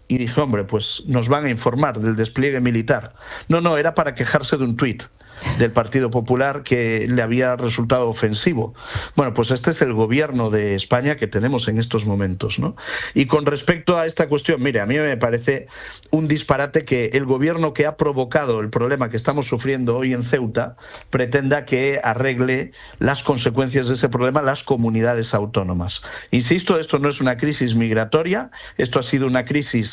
Y dije, hombre, pues nos van a informar del despliegue militar. No, era para quejarse de un tuit del Partido Popular que le había resultado ofensivo. Bueno, pues este es el gobierno de España que tenemos en estos momentos, ¿no? Y con respecto a esta cuestión, mire, a mí me parece un disparate que el gobierno que ha provocado el problema que estamos sufriendo hoy en Ceuta pretenda que arregle las consecuencias de ese problema las comunidades autónomas. Insisto, esto no es una crisis migratoria, esto ha sido una crisis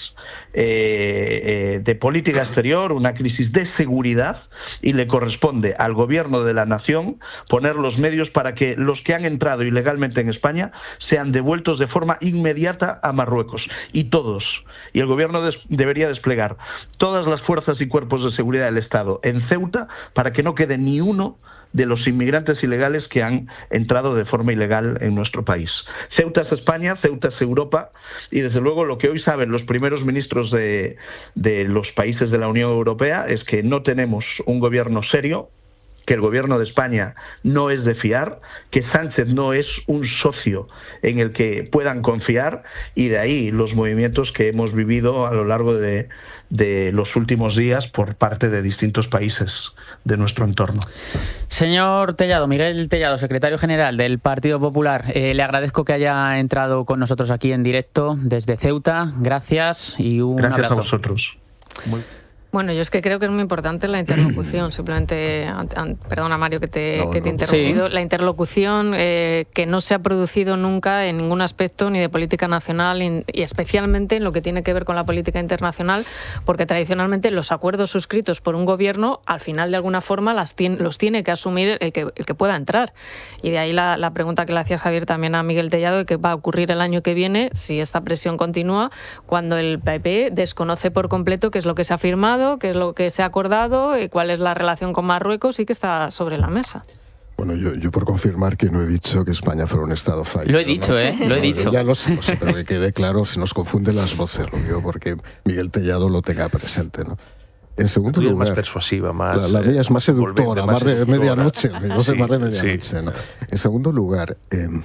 de política exterior, una crisis de seguridad, y le corresponde al gobierno de la nación poner los medios para que los que han entrado ilegalmente en España sean devueltos de forma inmediata a Marruecos, y todos. Y el gobierno debería desplegar todas las fuerzas y cuerpos de seguridad del Estado en Ceuta para que no quede ni uno de los inmigrantes ilegales que han entrado de forma ilegal en nuestro país. Ceuta es España, Ceuta es Europa, y desde luego lo que hoy saben los primeros ministros de los países de la Unión Europea es que no tenemos un gobierno serio, que el gobierno de España no es de fiar, que Sánchez no es un socio en el que puedan confiar, y de ahí los movimientos que hemos vivido a lo largo de los últimos días por parte de distintos países de nuestro entorno. Señor Tellado, Miguel Tellado, secretario general del Partido Popular, le agradezco que haya entrado con nosotros aquí en directo desde Ceuta. Gracias y un abrazo. Gracias a vosotros. Bueno, yo es que creo que es muy importante la interlocución. Simplemente, perdona Mario que te he interrumpido, sí. La interlocución que no se ha producido nunca en ningún aspecto ni de política nacional y especialmente en lo que tiene que ver con la política internacional, porque tradicionalmente los acuerdos suscritos por un gobierno al final de alguna forma los tiene que asumir el que pueda entrar. Y de ahí la pregunta que le hacía Javier también a Miguel Tellado de qué va a ocurrir el año que viene si esta presión continúa, cuando el PP desconoce por completo qué es lo que se ha firmado, qué es lo que se ha acordado y cuál es la relación con Marruecos y que está sobre la mesa. Bueno, yo por confirmar que no he dicho que España fuera un Estado fallido. Lo he dicho, ¿no? Lo he dicho. Ya lo sé, pero que quede claro, se nos confunden las voces, lo digo porque Miguel Tellado lo tenga presente, ¿no? En segundo lugar, más persuasiva, más... La mía es más seductora, más de medianoche, más de medianoche, sí. ¿no? En segundo lugar,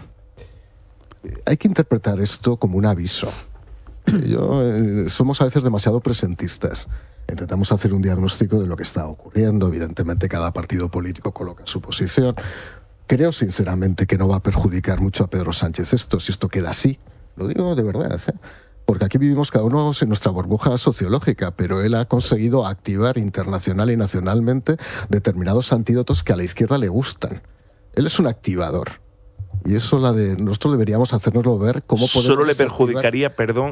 hay que interpretar esto como un aviso. Somos a veces demasiado presentistas. Intentamos hacer un diagnóstico de lo que está ocurriendo. Evidentemente, cada partido político coloca su posición. Creo, sinceramente, que no va a perjudicar mucho a Pedro Sánchez si esto queda así. Lo digo de verdad, ¿eh? Porque aquí vivimos cada uno en nuestra burbuja sociológica, pero él ha conseguido activar internacional y nacionalmente determinados antídotos que a la izquierda le gustan. Él es un activador. Y eso nosotros deberíamos hacérnoslo ver cómo podemos... Solo le perjudicaría,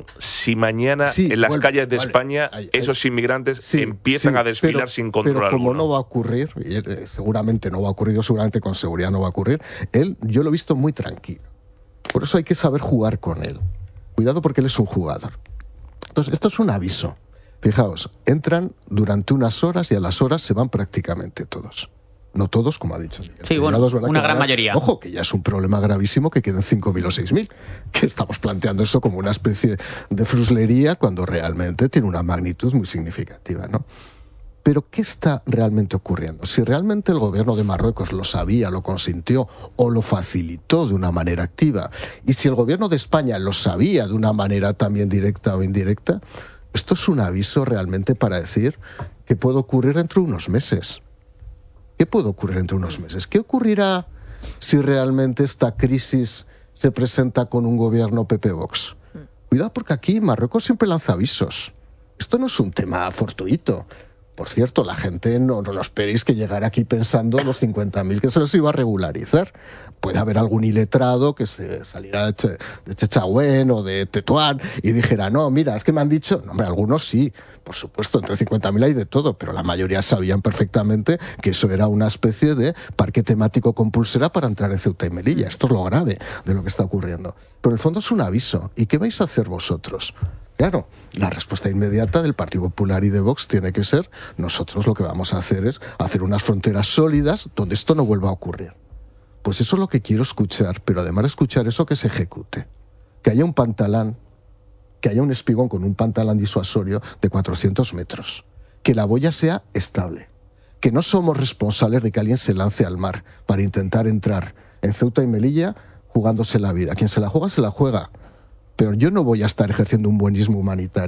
si mañana en las calles de España esos inmigrantes empiezan a desfilar sin control alguno. Pero como no va a ocurrir, y seguramente no va a ocurrir, seguramente con seguridad no va a ocurrir, yo lo he visto muy tranquilo. Por eso hay que saber jugar con él. Cuidado porque él es un jugador. Entonces, esto es un aviso. Fijaos, entran durante unas horas y a las horas se van prácticamente todos. No todos, como ha dicho Miguel. Sí, bueno, una gran mayoría. Ojo, que ya es un problema gravísimo que queden 5.000 o 6.000. Que estamos planteando eso como una especie de fruslería cuando realmente tiene una magnitud muy significativa, ¿no? Pero, ¿qué está realmente ocurriendo? Si realmente el gobierno de Marruecos lo sabía, lo consintió o lo facilitó de una manera activa, y si el gobierno de España lo sabía de una manera también directa o indirecta, esto es un aviso realmente para decir que puede ocurrir dentro de unos meses. ¿Qué puede ocurrir entre unos meses? ¿Qué ocurrirá si realmente esta crisis se presenta con un gobierno PP-Vox? Cuidado porque aquí Marruecos siempre lanza avisos. Esto no es un tema fortuito. Por cierto, la gente no esperéis que llegara aquí pensando los 50.000 que se les iba a regularizar. Puede haber algún iletrado que se saliera de Chechagüén o de Tetuán y dijera, no, mira, es que me han dicho... No, hombre, algunos sí, por supuesto, entre 50.000 hay de todo, pero la mayoría sabían perfectamente que eso era una especie de parque temático con pulsera para entrar en Ceuta y Melilla. Esto es lo grave de lo que está ocurriendo. Pero en el fondo es un aviso. ¿Y qué vais a hacer vosotros? Claro, la respuesta inmediata del Partido Popular y de Vox tiene que ser, nosotros lo que vamos a hacer es hacer unas fronteras sólidas donde esto no vuelva a ocurrir. Pues eso es lo que quiero escuchar, pero además de escuchar eso, que se ejecute. Que haya un pantalán, que haya un espigón con un pantalán disuasorio de 400 metros. Que la boya sea estable. Que no somos responsables de que alguien se lance al mar para intentar entrar en Ceuta y Melilla jugándose la vida. Quien se la juega, se la juega. Pero yo no voy a estar ejerciendo un buenismo humanitario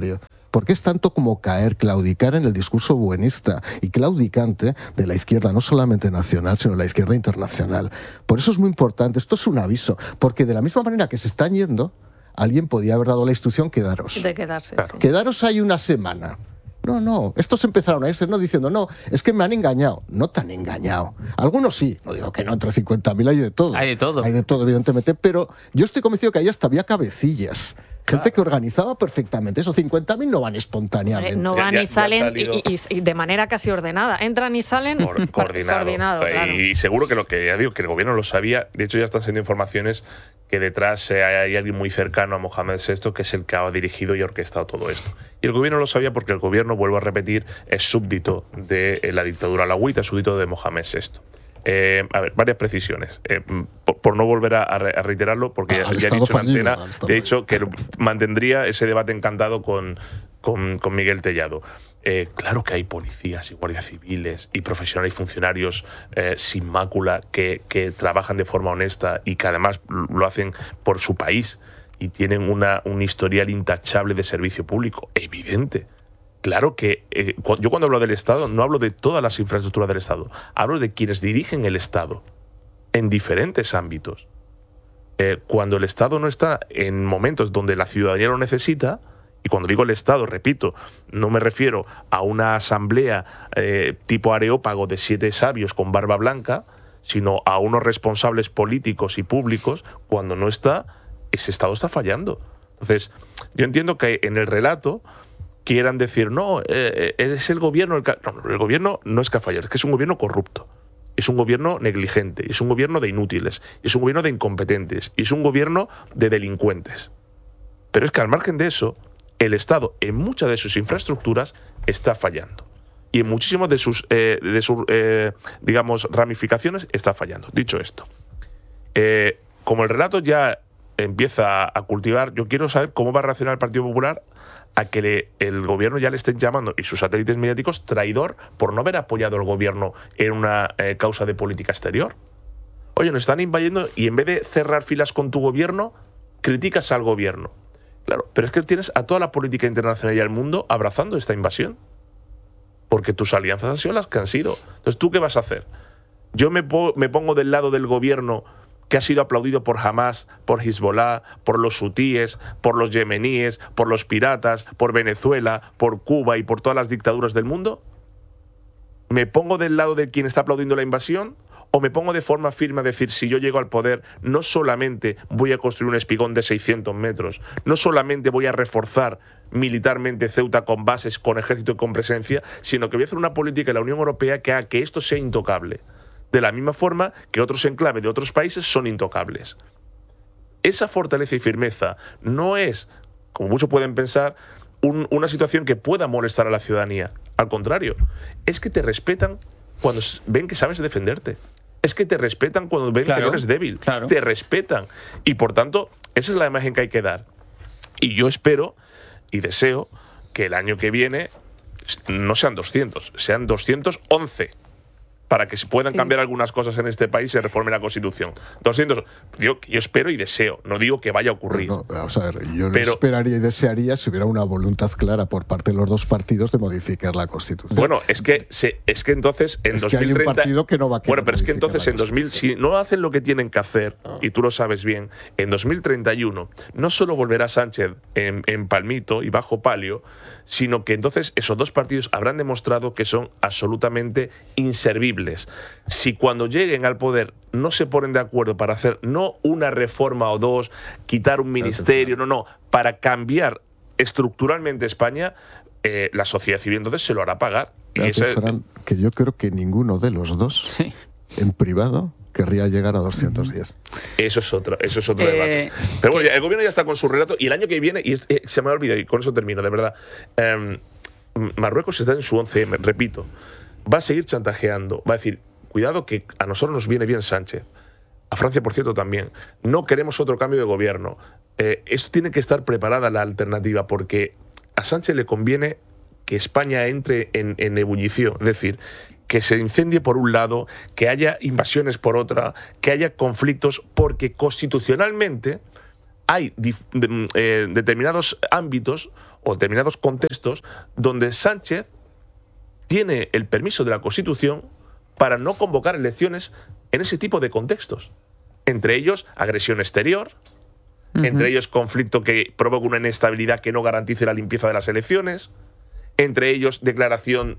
porque es tanto como caer, claudicar en el discurso buenista y claudicante de la izquierda, no solamente nacional, sino la izquierda internacional. Por eso es muy importante, esto es un aviso, porque de la misma manera que se están yendo, alguien podía haber dado la instrucción, quedaros. De quedarse, sí. Quedaros ahí una semana. No, estos empezaron a irse, no diciendo, no, es que me han engañado. No te han engañado. Algunos sí, no digo que no, entre 50.000 hay de todo. Hay de todo. Hay de todo, evidentemente, pero yo estoy convencido que ahí hasta había cabecillas. Gente que organizaba perfectamente. Esos 50.000 no van espontáneamente. No van y salen y de manera casi ordenada. Entran y salen coordinado. Claro. Y seguro que lo que ya digo, que el gobierno lo sabía. De hecho, ya están siendo informaciones que detrás hay alguien muy cercano a Mohamed VI, que es el que ha dirigido y orquestado todo esto. Y el gobierno lo sabía porque el gobierno, vuelvo a repetir, es súbdito de la dictadura alauita, súbdito de Mohamed VI. A ver, varias precisiones. Por no volver a reiterarlo, porque ya he dicho en antena, he dicho que mantendría ese debate encantado con Miguel Tellado. Claro que hay policías y guardias civiles y profesionales y funcionarios sin mácula que trabajan de forma honesta y que además lo hacen por su país y tienen un historial intachable de servicio público. Evidente. Claro que yo cuando hablo del Estado no hablo de todas las infraestructuras del Estado, hablo de quienes dirigen el Estado en diferentes ámbitos. Cuando el Estado no está en momentos donde la ciudadanía lo necesita, y cuando digo el Estado, repito, no me refiero a una asamblea tipo Areópago de 7 sabios con barba blanca, sino a unos responsables políticos y públicos, cuando no está, ese Estado está fallando. Entonces, yo entiendo que en el relato quieran decir, no, es el gobierno no, el gobierno no es que ha fallado, es que es un gobierno corrupto, es un gobierno negligente, es un gobierno de inútiles, es un gobierno de incompetentes, es un gobierno de delincuentes. Pero es que al margen de eso, el Estado en muchas de sus infraestructuras está fallando. Y en muchísimas de sus digamos, ramificaciones está fallando. Dicho esto, como el relato ya empieza a cultivar, yo quiero saber cómo va a reaccionar el Partido Popular a que el gobierno ya le estén llamando, y sus satélites mediáticos, traidor por no haber apoyado al gobierno en una causa de política exterior. Oye, nos están invadiendo y en vez de cerrar filas con tu gobierno, criticas al gobierno. Claro, pero es que tienes a toda la política internacional y al mundo abrazando esta invasión. Porque tus alianzas han sido las que han sido. Entonces, ¿tú qué vas a hacer? Yo me pongo del lado del gobierno que ha sido aplaudido por Hamas, por Hezbollah, por los hutíes, por los yemeníes, por los piratas, por Venezuela, por Cuba y por todas las dictaduras del mundo. ¿Me pongo del lado de quien está aplaudiendo la invasión? ¿O me pongo de forma firme a decir, si yo llego al poder, no solamente voy a construir un espigón de 600 metros, no solamente voy a reforzar militarmente Ceuta con bases, con ejército y con presencia, sino que voy a hacer una política de la Unión Europea que haga que esto sea intocable? De la misma forma que otros enclaves de otros países son intocables. Esa fortaleza y firmeza no es, como muchos pueden pensar, una situación que pueda molestar a la ciudadanía. Al contrario, es que te respetan cuando ven que sabes defenderte. Es que te respetan cuando ven que no eres débil. Claro. Te respetan. Y por tanto, esa es la imagen que hay que dar. Y yo espero y deseo que el año que viene no sean 200, sean 211. Para que se puedan cambiar algunas cosas en este país y se reforme la Constitución. 200. Yo espero y deseo, no digo que vaya a ocurrir. No, vamos a ver, yo lo esperaría y desearía si hubiera una voluntad clara por parte de los dos partidos de modificar la Constitución. Bueno, es que entonces en 2030... Que hay un partido que no va a querer. Bueno, pero es que entonces en 2000, si no hacen lo que tienen que hacer, y tú lo sabes bien, en 2031 no solo volverá Sánchez en palmito y bajo palio, sino que entonces esos dos partidos habrán demostrado que son absolutamente inservibles. Si cuando lleguen al poder no se ponen de acuerdo para hacer no una reforma o dos, quitar un ministerio, no, para cambiar estructuralmente España, la sociedad civil entonces se lo hará pagar. Fran, que yo creo que ninguno de los dos, en privado, querría llegar a 210. Eso es otro debate. Pero bueno, el gobierno ya está con su relato y el año que viene, y se me ha olvidado, y con eso termino, de verdad, Marruecos está en su 11M, repito, va a seguir chantajeando, va a decir, cuidado que a nosotros nos viene bien Sánchez, a Francia, por cierto, también, no queremos otro cambio de gobierno. Esto tiene que estar preparada la alternativa, porque a Sánchez le conviene que España entre en ebullición, es decir, que se incendie por un lado, que haya invasiones por otra, que haya conflictos, porque constitucionalmente hay determinados ámbitos o determinados contextos donde Sánchez tiene el permiso de la Constitución para no convocar elecciones en ese tipo de contextos. Entre ellos, agresión exterior, entre ellos, conflicto que provoca una inestabilidad que no garantice la limpieza de las elecciones, entre ellos, declaración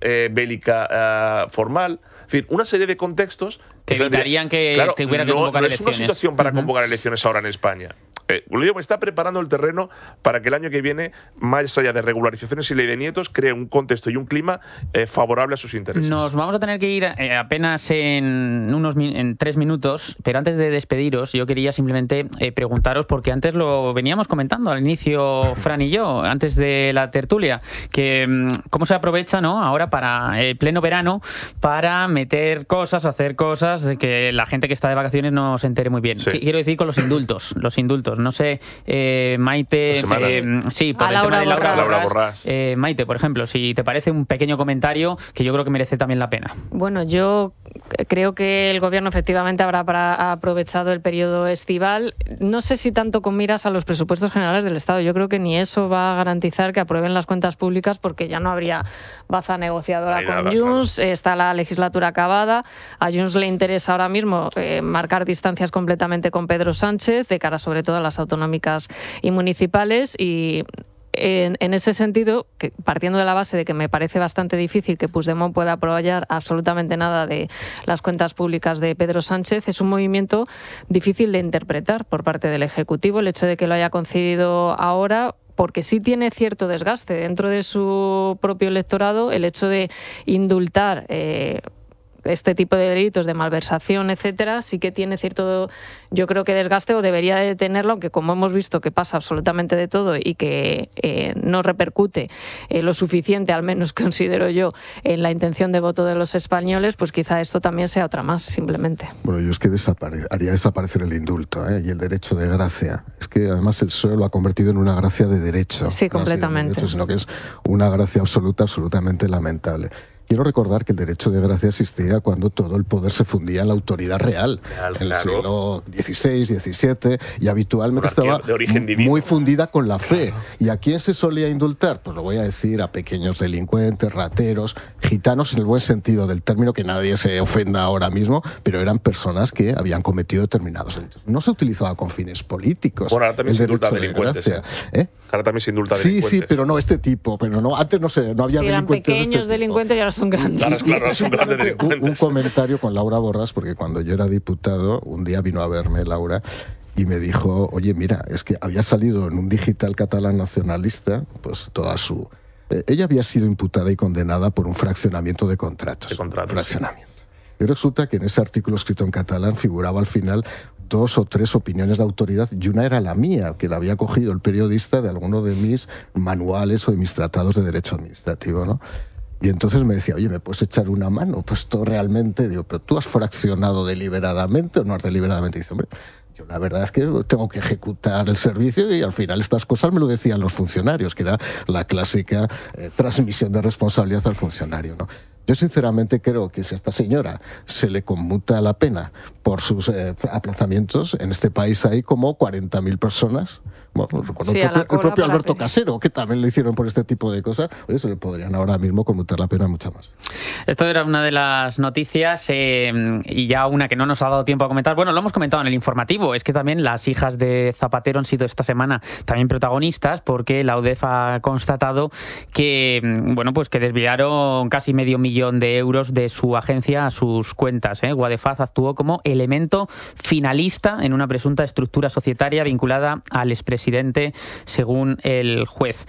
bélica formal. En fin, una serie de contextos que evitarían que tuviera que convocar elecciones. No es una situación para convocar elecciones ahora en España. Lo digo, está preparando el terreno para que el año que viene, más allá de regularizaciones y ley de nietos, cree un contexto y un clima favorable a sus intereses. Nos vamos a tener que ir apenas en 3 minutos, pero antes de despediros, yo quería simplemente preguntaros, porque antes lo veníamos comentando al inicio, Fran y yo, antes de la tertulia, que cómo se aprovecha, ¿no?, ahora para el pleno verano para meter cosas, hacer cosas, que la gente que está de vacaciones no se entere muy bien. Sí. Quiero decir con los indultos. No sé, Maite, sí, por el tema de Laura Borràs. Maite, por ejemplo, si te parece un pequeño comentario que yo creo que merece también la pena. Bueno, yo creo que el Gobierno efectivamente habrá aprovechado el periodo estival. No sé si tanto con miras a los presupuestos generales del Estado. Yo creo que ni eso va a garantizar que aprueben las cuentas públicas, porque ya no habría baza negociadora con Junts. Claro. Está la legislatura acabada. A Junts le interesa ahora mismo marcar distancias completamente con Pedro Sánchez, de cara sobre todo a las autonómicas y municipales, y en ese sentido, partiendo de la base de que me parece bastante difícil que Puigdemont pueda apoyar absolutamente nada de las cuentas públicas de Pedro Sánchez, es un movimiento difícil de interpretar por parte del Ejecutivo. El hecho de que lo haya concedido ahora, porque sí tiene cierto desgaste dentro de su propio electorado, el hecho de indultar este tipo de delitos de malversación, etcétera, sí que tiene cierto, yo creo que desgaste, o debería de tenerlo, aunque como hemos visto que pasa absolutamente de todo y que no repercute lo suficiente, al menos considero yo, en la intención de voto de los españoles, pues quizá esto también sea otra más, simplemente. Bueno, yo es que haría desaparecer el indulto y el derecho de gracia. Es que además el PSOE lo ha convertido en una gracia de derecho. Sí, completamente. Derecho, sino que es una gracia absolutamente lamentable. Quiero recordar que el derecho de gracia existía cuando todo el poder se fundía en la autoridad real, en el siglo XVI, XVII, y habitualmente estaba muy fundida con la fe. ¿Y a quién se solía indultar? Pues lo voy a decir, a pequeños delincuentes, rateros, gitanos, en el buen sentido del término, que nadie se ofenda ahora mismo, pero eran personas que habían cometido determinados delitos. No se utilizaba con fines políticos. Bueno, ahora también se indulta delincuentes. Ahora también se indulta delincuentes. Sí, pero no este tipo. Pero no, antes no había delincuentes. Eran pequeños delincuentes y ahora son grandes. Claro, son grandes delincuentes. Un comentario con Laura Borràs, porque cuando yo era diputado, un día vino a verme Laura y me dijo, oye, mira, es que había salido en un digital catalán nacionalista, pues toda su... ella había sido imputada y condenada por un fraccionamiento de contratos. Fraccionamiento. Y resulta que en ese artículo escrito en catalán figuraba al final 2 o 3 opiniones de autoridad, y una era la mía, que la había cogido el periodista de alguno de mis manuales o de mis tratados de derecho administrativo, ¿no? Y entonces me decía, oye, ¿me puedes echar una mano? Pues todo realmente, digo, ¿pero tú has fraccionado deliberadamente o no has deliberadamente? Y dice, hombre, yo la verdad es que tengo que ejecutar el servicio, y al final estas cosas me lo decían los funcionarios, que era la clásica transmisión de responsabilidad al funcionario, ¿no? Yo sinceramente creo que si a esta señora se le conmuta la pena por sus aplazamientos, en este país hay como 40.000 personas. Bueno, recuerdo el propio Alberto Casero, que también lo hicieron por este tipo de cosas. Oye, se le podrían ahora mismo conmutar la pena mucha más. Esto era una de las noticias y ya una que no nos ha dado tiempo a comentar. Bueno, lo hemos comentado en el informativo. Es que también las hijas de Zapatero han sido esta semana también protagonistas, porque la UDEF ha constatado que, bueno, pues que desviaron casi $500.000 de euros de su agencia a sus cuentas. Guadefaz actuó como elemento finalista en una presunta estructura societaria vinculada al expresidente, según el juez.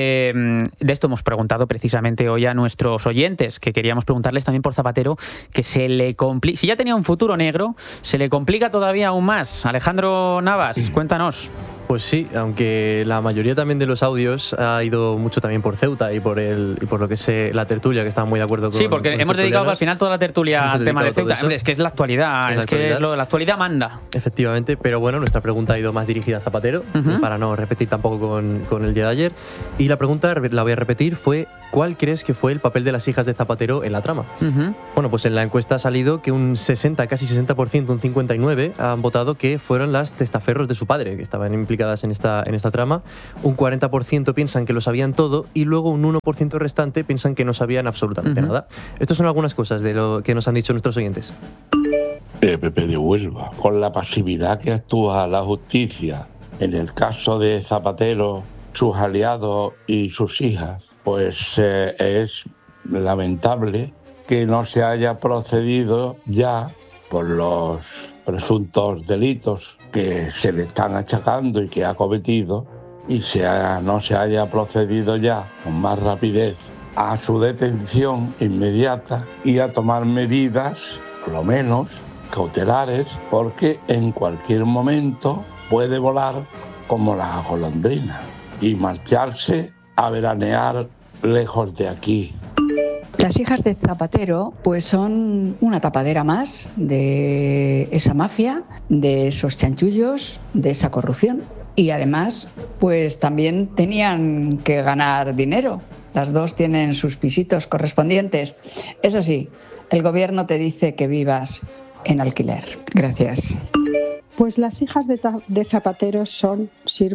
De esto hemos preguntado precisamente hoy a nuestros oyentes, que queríamos preguntarles también por Zapatero, que se le complica, si ya tenía un futuro negro, se le complica todavía aún más. Alejandro Navas, cuéntanos. Pues sí, aunque la mayoría también de los audios ha ido mucho también por Ceuta y por lo que es la tertulia, que están muy de acuerdo con... Sí, porque hemos dedicado al final toda la tertulia al tema de Ceuta. Es que es la actualidad, la actualidad manda. Efectivamente, pero bueno, nuestra pregunta ha ido más dirigida a Zapatero, para no repetir tampoco con el día de ayer. Y la pregunta, la voy a repetir, fue: ¿cuál crees que fue el papel de las hijas de Zapatero en la trama? Bueno, pues en la encuesta ha salido que un 60, casi 60%, un 59%, han votado que fueron las testaferros de su padre, que estaban implicados implicadas en esta trama, un 40% piensan que lo sabían todo y luego un 1% restante piensan que no sabían absolutamente nada. Estas son algunas cosas de lo que nos han dicho nuestros oyentes. Pepe de Huelva, con la pasividad que actúa la justicia en el caso de Zapatero, sus aliados y sus hijas, pues es lamentable que no se haya procedido ya por los presuntos delitos que se le están achacando y que ha cometido, y no se haya procedido ya con más rapidez a su detención inmediata y a tomar medidas, por lo menos cautelares, porque en cualquier momento puede volar como la golondrina y marcharse a veranear lejos de aquí. Las hijas de Zapatero pues son una tapadera más de esa mafia, de esos chanchullos, de esa corrupción. Y además pues también tenían que ganar dinero. Las dos tienen sus pisitos correspondientes. Eso sí, el gobierno te dice que vivas en alquiler. Gracias. Pues las hijas de Zapatero son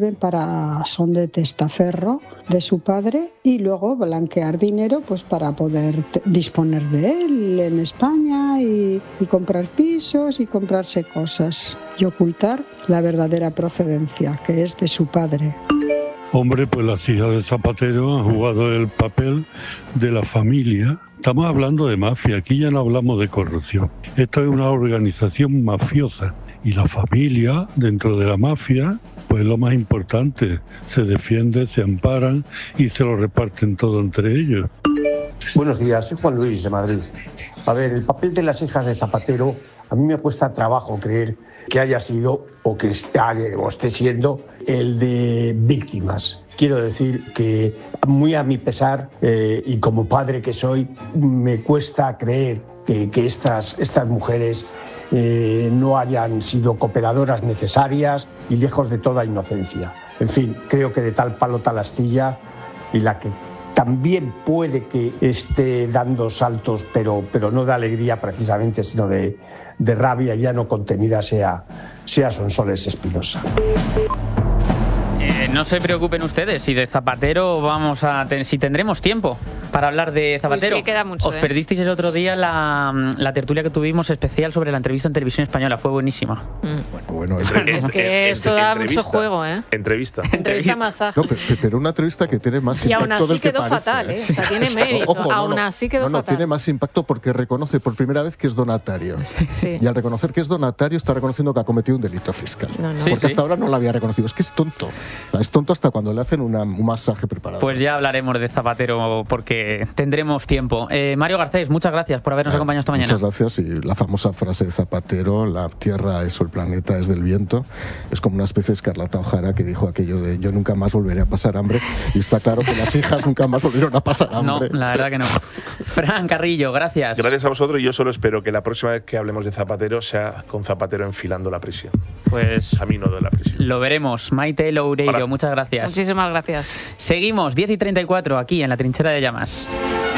de testaferro de su padre y luego blanquear dinero pues para poder disponer de él en España y comprar pisos y comprarse cosas y ocultar la verdadera procedencia, que es de su padre. Hombre, pues las hijas de Zapatero han jugado el papel de la familia. Estamos hablando de mafia, aquí ya no hablamos de corrupción. Esto es una organización mafiosa. Y la familia, dentro de la mafia, pues lo más importante, se defiende, se amparan y se lo reparten todo entre ellos. Buenos días, soy Juan Luis de Madrid. A ver, el papel de las hijas de Zapatero, a mí me cuesta trabajo creer que haya sido o que esté siendo el de víctimas. Quiero decir que muy a mi pesar y como padre que soy, me cuesta creer que estas mujeres no hayan sido cooperadoras necesarias y lejos de toda inocencia. En fin, creo que de tal palo tal astilla, y la que también puede que esté dando saltos, pero no de alegría precisamente, sino de rabia ya no contenida, sea Sonsoles Espinosa. No se preocupen ustedes, si de Zapatero si tendremos tiempo para hablar de Zapatero. Sí, queda mucho, Os perdisteis el otro día la tertulia que tuvimos especial sobre la entrevista en Televisión Española, fue buenísima. Bueno, es que esto da mucho juego, ¿eh? Entrevista masaje. No, pero una entrevista que tiene más impacto del que parece. Y aún así quedó fatal, ¿eh? O sea, tiene mérito. Ojo, aún así quedó fatal. Tiene más impacto porque reconoce por primera vez que es donatario. Sí. Y al reconocer que es donatario está reconociendo que ha cometido un delito fiscal. Porque hasta ahora no lo había reconocido. Es que es tonto. Es tonto hasta cuando le hacen un masaje preparado. Pues ya hablaremos de Zapatero porque tendremos tiempo. Mario Garcés, muchas gracias por habernos acompañado esta mañana. Muchas gracias. Y la famosa frase de Zapatero, la tierra es el planeta es del viento, es como una especie de Escarlata O'Hara que dijo aquello de yo nunca más volveré a pasar hambre, y está claro que las hijas nunca más volvieron a pasar hambre. No, la verdad que no. Fran Carrillo, gracias. Gracias a vosotros, y yo solo espero que la próxima vez que hablemos de Zapatero sea con Zapatero enfilando la prisión. Pues camino de la prisión. Lo veremos. Maite Loureiro, muchas gracias. Muchísimas gracias. Seguimos, 10:34, aquí en La Trinchera de Llamas.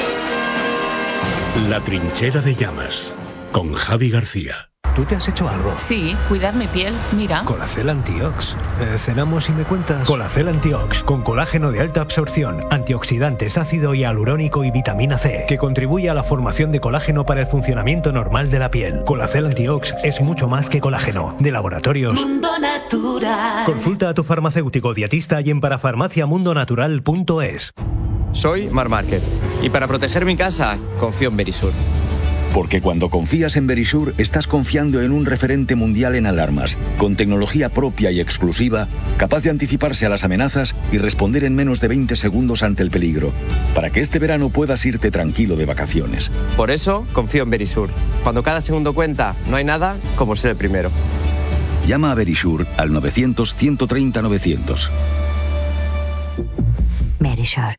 La Trinchera de Llamas, con Javi García. ¿Tú te has hecho algo? Sí, cuidar mi piel, mira. Colacel Antiox. Cenamos y me cuentas. Colacel Antiox, con colágeno de alta absorción, antioxidantes, ácido hialurónico y vitamina C, que contribuye a la formación de colágeno para el funcionamiento normal de la piel. Colacel Antiox es mucho más que colágeno. De Laboratorios Mundo Natural. Consulta a tu farmacéutico dietista y en parafarmaciamundonatural.es. Soy Marc Márquez y para proteger mi casa confío en Verisur. Porque cuando confías en Verisur, estás confiando en un referente mundial en alarmas, con tecnología propia y exclusiva, capaz de anticiparse a las amenazas y responder en menos de 20 segundos ante el peligro, para que este verano puedas irte tranquilo de vacaciones. Por eso confío en Verisur. Cuando cada segundo cuenta, no hay nada como ser el primero. Llama a Verisur al 900-130-900. Verisur.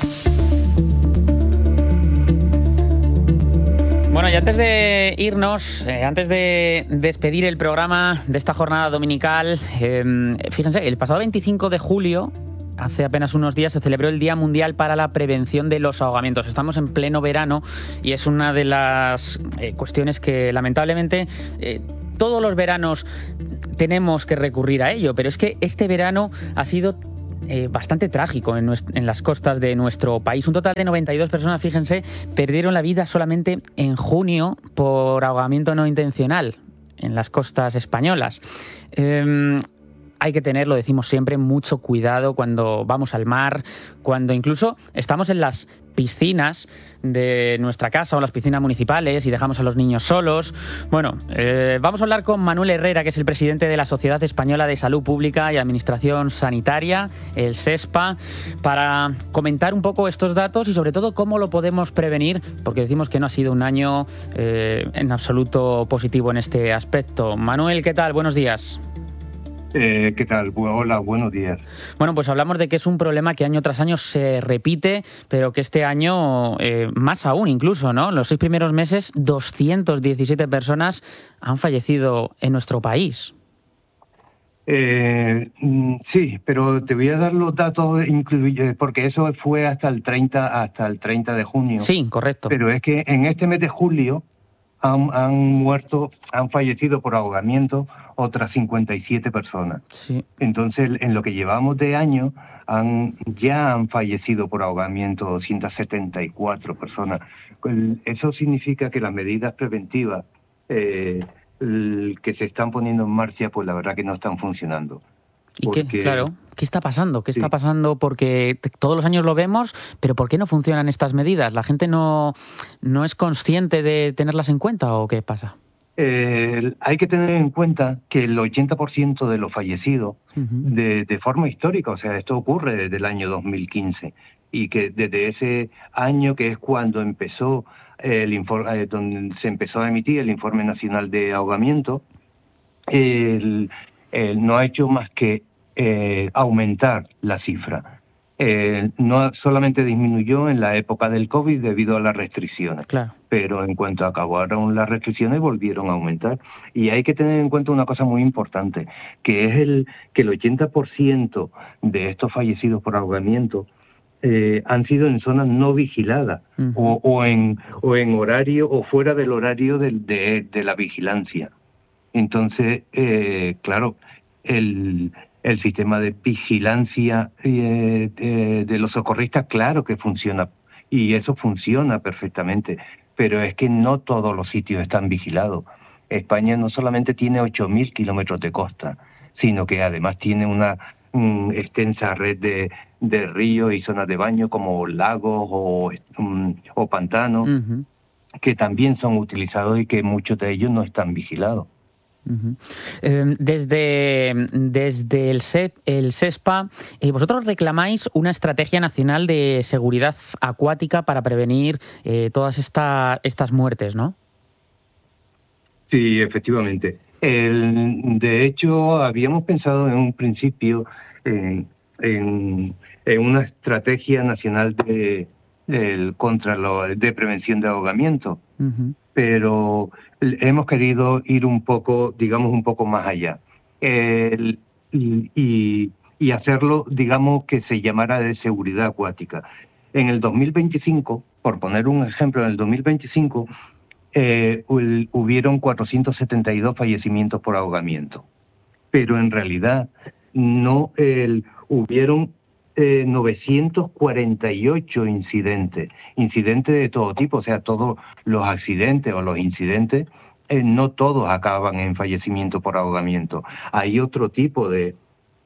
Bueno, y antes de irnos, antes de despedir el programa de esta jornada dominical, fíjense, el pasado 25 de julio, hace apenas unos días, se celebró el Día Mundial para la Prevención de los Ahogamientos. Estamos en pleno verano y es una de las cuestiones que lamentablemente todos los veranos tenemos que recurrir a ello, pero es que este verano ha sido bastante trágico en las costas de nuestro país. Un total de 92 personas, fíjense, perdieron la vida solamente en junio por ahogamiento no intencional en las costas españolas. Hay que tener, lo decimos siempre, mucho cuidado cuando vamos al mar, cuando incluso estamos en las piscinas de nuestra casa o las piscinas municipales y dejamos a los niños solos. Bueno, vamos a hablar con Manuel Herrera, que es el presidente de la Sociedad Española de Salud Pública y Administración Sanitaria, el SESPA, para comentar un poco estos datos y sobre todo cómo lo podemos prevenir, porque decimos que no ha sido un año en absoluto positivo en este aspecto. Manuel, ¿qué tal? Buenos días. ¿Qué tal? Hola, buenos días. Bueno, pues hablamos de que es un problema que año tras año se repite, pero que este año más aún incluso, ¿no? En los 6 primeros meses, 217 personas han fallecido en nuestro país. Sí, pero te voy a dar los datos porque eso fue hasta el 30 de junio. Sí, correcto. Pero es que en este mes de julio han fallecido por ahogamiento otras 57 personas. Sí. Entonces, en lo que llevamos de año, ya han fallecido por ahogamiento 274 personas. Eso significa que las medidas preventivas que se están poniendo en marcha, pues la verdad que no están funcionando. ¿Y qué está pasando? ¿Qué está pasando? Porque todos los años lo vemos, pero ¿por qué no funcionan estas medidas? ¿La gente no es consciente de tenerlas en cuenta o qué pasa? Hay que tener en cuenta que el 80% de los fallecidos, de forma histórica, o sea, esto ocurre desde el año 2015, y que desde ese año, que es cuando empezó el informe, donde se empezó a emitir el Informe Nacional de Ahogamiento, no ha hecho más que aumentar la cifra. No solamente disminuyó en la época del COVID debido a las restricciones, claro, pero en cuanto acabaron las restricciones volvieron a aumentar. Y hay que tener en cuenta una cosa muy importante, que es que el 80% de estos fallecidos por ahogamiento han sido en zonas no vigiladas, o en horario o fuera del horario de la vigilancia. Entonces, claro, el sistema de vigilancia de los socorristas, claro que funciona, y eso funciona perfectamente, pero es que no todos los sitios están vigilados. España no solamente tiene 8.000 kilómetros de costa, sino que además tiene una extensa red de ríos y zonas de baño como lagos o pantanos, que también son utilizados y que muchos de ellos no están vigilados. Desde el SESPA, vosotros reclamáis una estrategia nacional de seguridad acuática para prevenir todas estas muertes, ¿no? Sí, efectivamente. De hecho, habíamos pensado en un principio en una estrategia nacional de prevención de ahogamiento, pero hemos querido ir un poco más allá y hacerlo, digamos, que se llamara de seguridad acuática. En el 2025, por poner un ejemplo, en el 2025 hubieron 472 fallecimientos por ahogamiento, pero en realidad no hubieron 948 incidentes de todo tipo, o sea, todos los accidentes o los incidentes, no todos acaban en fallecimiento por ahogamiento. Hay otro tipo de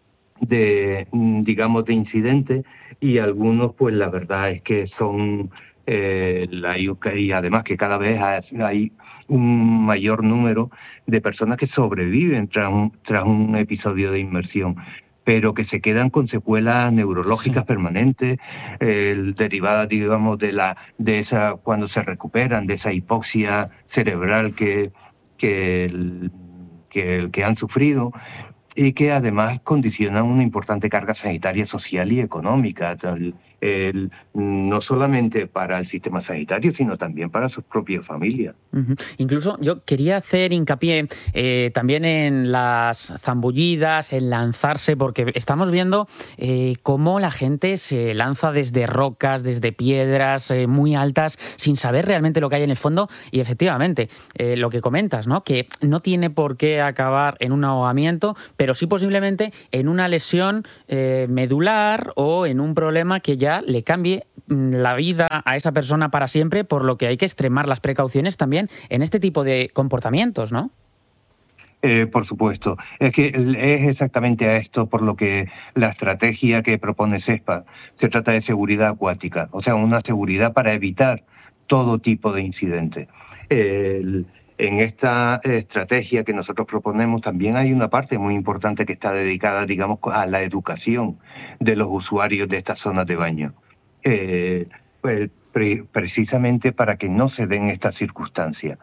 incidentes, y algunos, pues la verdad es que son y además que cada vez hay un mayor número de personas que sobreviven tras un episodio de inmersión, pero que se quedan con secuelas neurológicas permanentes, derivadas, digamos, de esa, cuando se recuperan de esa hipoxia cerebral que han sufrido, y que además condicionan una importante carga sanitaria, social y económica. no solamente para el sistema sanitario, sino también para sus propias familias. Incluso yo quería hacer hincapié también en las zambullidas, en lanzarse, porque estamos viendo cómo la gente se lanza desde rocas, desde piedras muy altas, sin saber realmente lo que hay en el fondo. Y efectivamente, lo que comentas, ¿no? Que no tiene por qué acabar en un ahogamiento, pero sí posiblemente en una lesión medular o en un problema que ya le cambie la vida a esa persona para siempre, por lo que hay que extremar las precauciones también en este tipo de comportamientos, ¿no? Por supuesto. Es que es exactamente a esto por lo que la estrategia que propone SESPA se trata de seguridad acuática, o sea, una seguridad para evitar todo tipo de incidentes. En esta estrategia que nosotros proponemos también hay una parte muy importante que está dedicada, digamos, a la educación de los usuarios de estas zonas de baño. Precisamente para que no se den estas circunstancias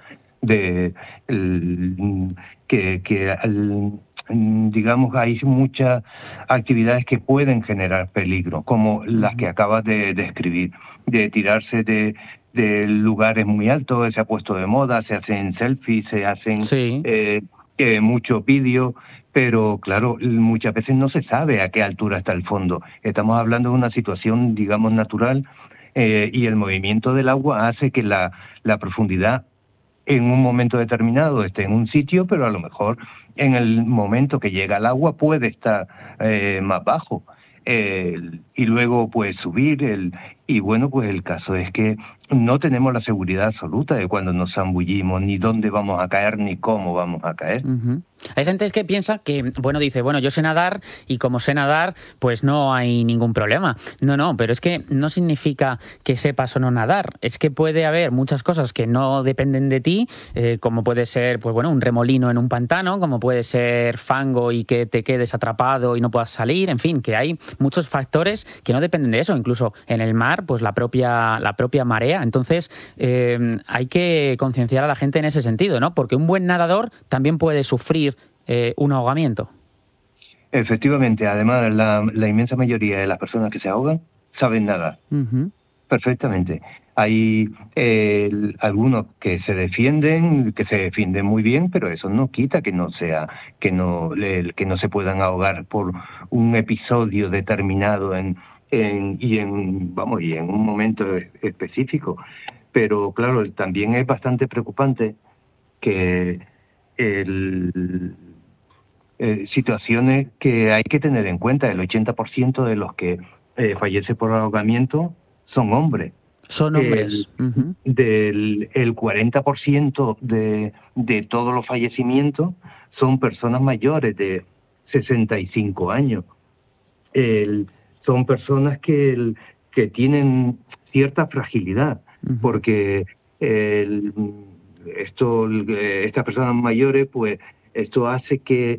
digamos, hay muchas actividades que pueden generar peligro, como las que acabas de describir, de tirarse de lugares muy altos. Se ha puesto de moda, se hacen selfies, se hacen mucho vídeo, pero claro, muchas veces no se sabe a qué altura está el fondo. Estamos hablando de una situación, digamos, natural, y el movimiento del agua hace que la profundidad en un momento determinado esté en un sitio, pero a lo mejor en el momento que llega el agua puede estar más bajo. Y luego pues subir. Y bueno, pues el caso es que no tenemos la seguridad absoluta de cuando nos zambullimos, ni dónde vamos a caer, ni cómo vamos a caer. Hay gente que piensa que, dice, yo sé nadar y como sé nadar, pues no hay ningún problema. No, pero es que no significa que sepas o no nadar. Es que puede haber muchas cosas que no dependen de ti, como puede ser, un remolino en un pantano, como puede ser fango y que te quedes atrapado y no puedas salir. En fin, que hay muchos factores que no dependen de eso. Incluso en el mar, pues la propia marea. Entonces, hay que concienciar a la gente en ese sentido, ¿no? Porque un buen nadador también puede sufrir un ahogamiento. Efectivamente, además la inmensa mayoría de las personas que se ahogan saben nadar perfectamente. Hay algunos que se defienden muy bien, pero eso no quita que no se puedan ahogar por un episodio determinado en un momento específico. Pero claro, también es bastante preocupante que situaciones que hay que tener en cuenta. El 80% de los que fallecen por ahogamiento son hombres. Son hombres. El 40% de todos los fallecimientos son personas mayores de 65 años. Son personas que tienen cierta fragilidad, porque estas personas mayores, pues esto hace que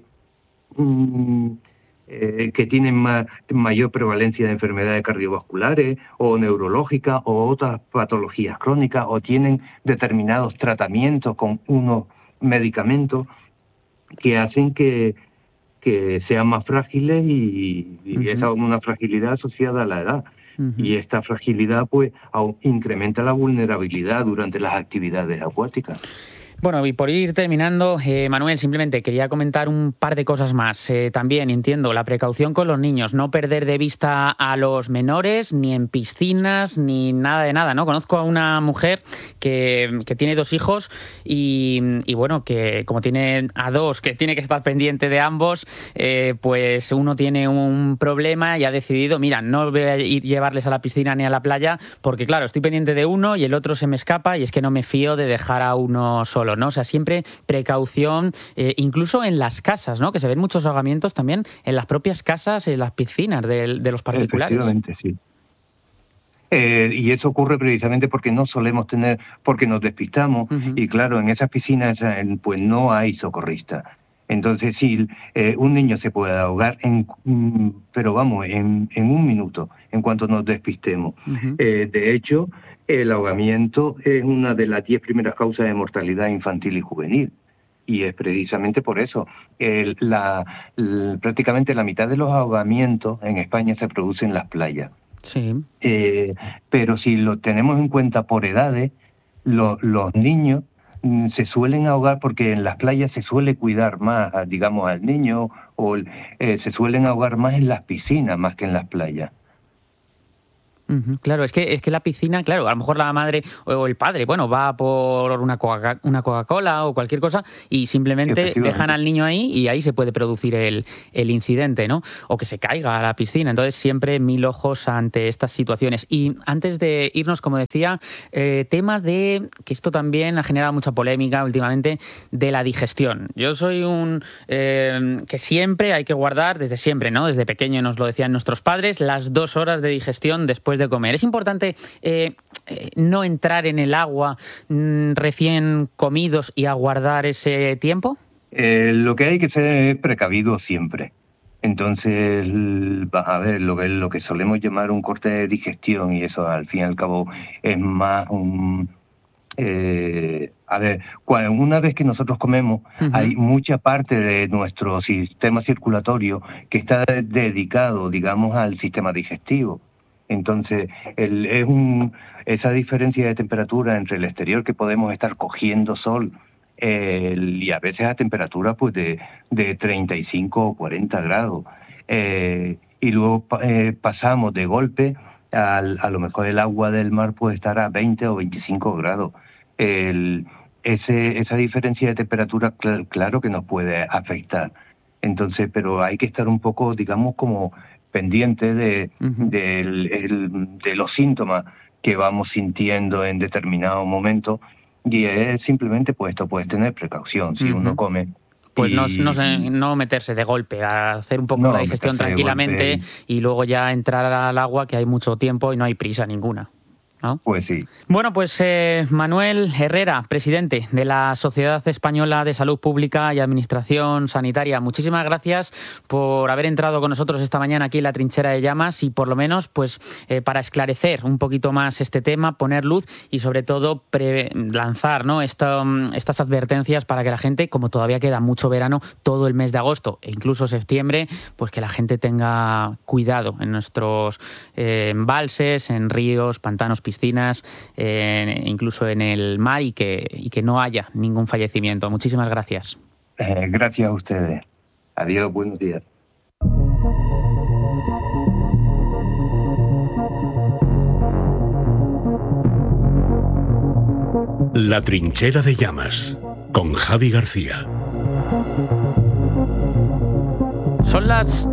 tienen mayor prevalencia de enfermedades cardiovasculares o neurológicas o otras patologías crónicas, o tienen determinados tratamientos con unos medicamentos que hacen que sean más frágiles y esa es una fragilidad asociada a la edad. Y esta fragilidad pues incrementa la vulnerabilidad durante las actividades acuáticas. Bueno, y por ir terminando, Manuel, simplemente quería comentar un par de cosas más. También entiendo la precaución con los niños, no perder de vista a los menores, ni en piscinas, ni nada de nada, ¿no? Conozco a una mujer que tiene 2 hijos y que como tiene a 2, que tiene que estar pendiente de ambos, pues uno tiene un problema y ha decidido, mira, no voy a llevarles a la piscina ni a la playa porque, claro, estoy pendiente de uno y el otro se me escapa y es que no me fío de dejar a uno solo, ¿no? O sea, siempre precaución, incluso en las casas, ¿no? Que se ven muchos ahogamientos también en las propias casas, en las piscinas de los particulares. Efectivamente, sí. Y eso ocurre precisamente porque no solemos porque nos despistamos, y claro, en esas piscinas pues no hay socorristas. Entonces sí, un niño se puede ahogar en un minuto, en cuanto nos despistemos. De hecho, el ahogamiento es una de las 10 primeras causas de mortalidad infantil y juvenil. Y es precisamente por eso. Prácticamente la mitad de los ahogamientos en España se producen en las playas. Sí. Pero si lo tenemos en cuenta por edades, los niños se suelen ahogar porque en las playas se suele cuidar más, digamos, al niño, o se suelen ahogar más en las piscinas más que en las playas. Claro, es que la piscina, claro, a lo mejor la madre o el padre, bueno, va por una Coca-Cola o cualquier cosa y simplemente dejan al niño ahí y ahí se puede producir el incidente, ¿no? O que se caiga a la piscina. Entonces, siempre 1000 ojos ante estas situaciones. Y antes de irnos, como decía, tema de, que esto también ha generado mucha polémica últimamente, de la digestión. Yo soy que siempre hay que guardar, desde siempre, ¿no? Desde pequeño nos lo decían nuestros padres, las 2 horas de digestión después de comer. Es importante no entrar en el agua recién comidos y aguardar ese tiempo. Lo que hay que ser es precavido siempre. Entonces, a ver, lo que solemos llamar un corte de digestión, y eso al fin y al cabo es más un... a ver, una vez que nosotros comemos, hay mucha parte de nuestro sistema circulatorio que está dedicado, digamos, al sistema digestivo. Entonces, esa diferencia de temperatura entre el exterior, que podemos estar cogiendo sol, y a veces a temperaturas pues de 35 o 40 grados, y luego pasamos de golpe, a lo mejor el agua del mar puede estar a 20 o 25 grados. Esa diferencia de temperatura, claro que nos puede afectar. Entonces, pero hay que estar un poco, digamos, como pendiente de los síntomas que vamos sintiendo en determinado momento, y es simplemente, pues esto, puedes tener precaución si uno come. Pues no meterse de golpe, a hacer un poco la digestión tranquilamente y luego ya entrar al agua, que hay mucho tiempo y no hay prisa ninguna, ¿no? Pues sí. Bueno, pues Manuel Herrera, presidente de la Sociedad Española de Salud Pública y Administración Sanitaria, muchísimas gracias por haber entrado con nosotros esta mañana aquí en La Trinchera de Llamas y por lo menos pues para esclarecer un poquito más este tema, poner luz y sobre todo lanzar, ¿no?, estas advertencias para que la gente, como todavía queda mucho verano, todo el mes de agosto e incluso septiembre, pues que la gente tenga cuidado en nuestros embalses, en ríos, pantanos, piscinas, incluso en el mar, y que no haya ningún fallecimiento. Muchísimas gracias. Gracias a ustedes. Adiós, buenos días. La Trinchera de Llamas, con Javi García. Son las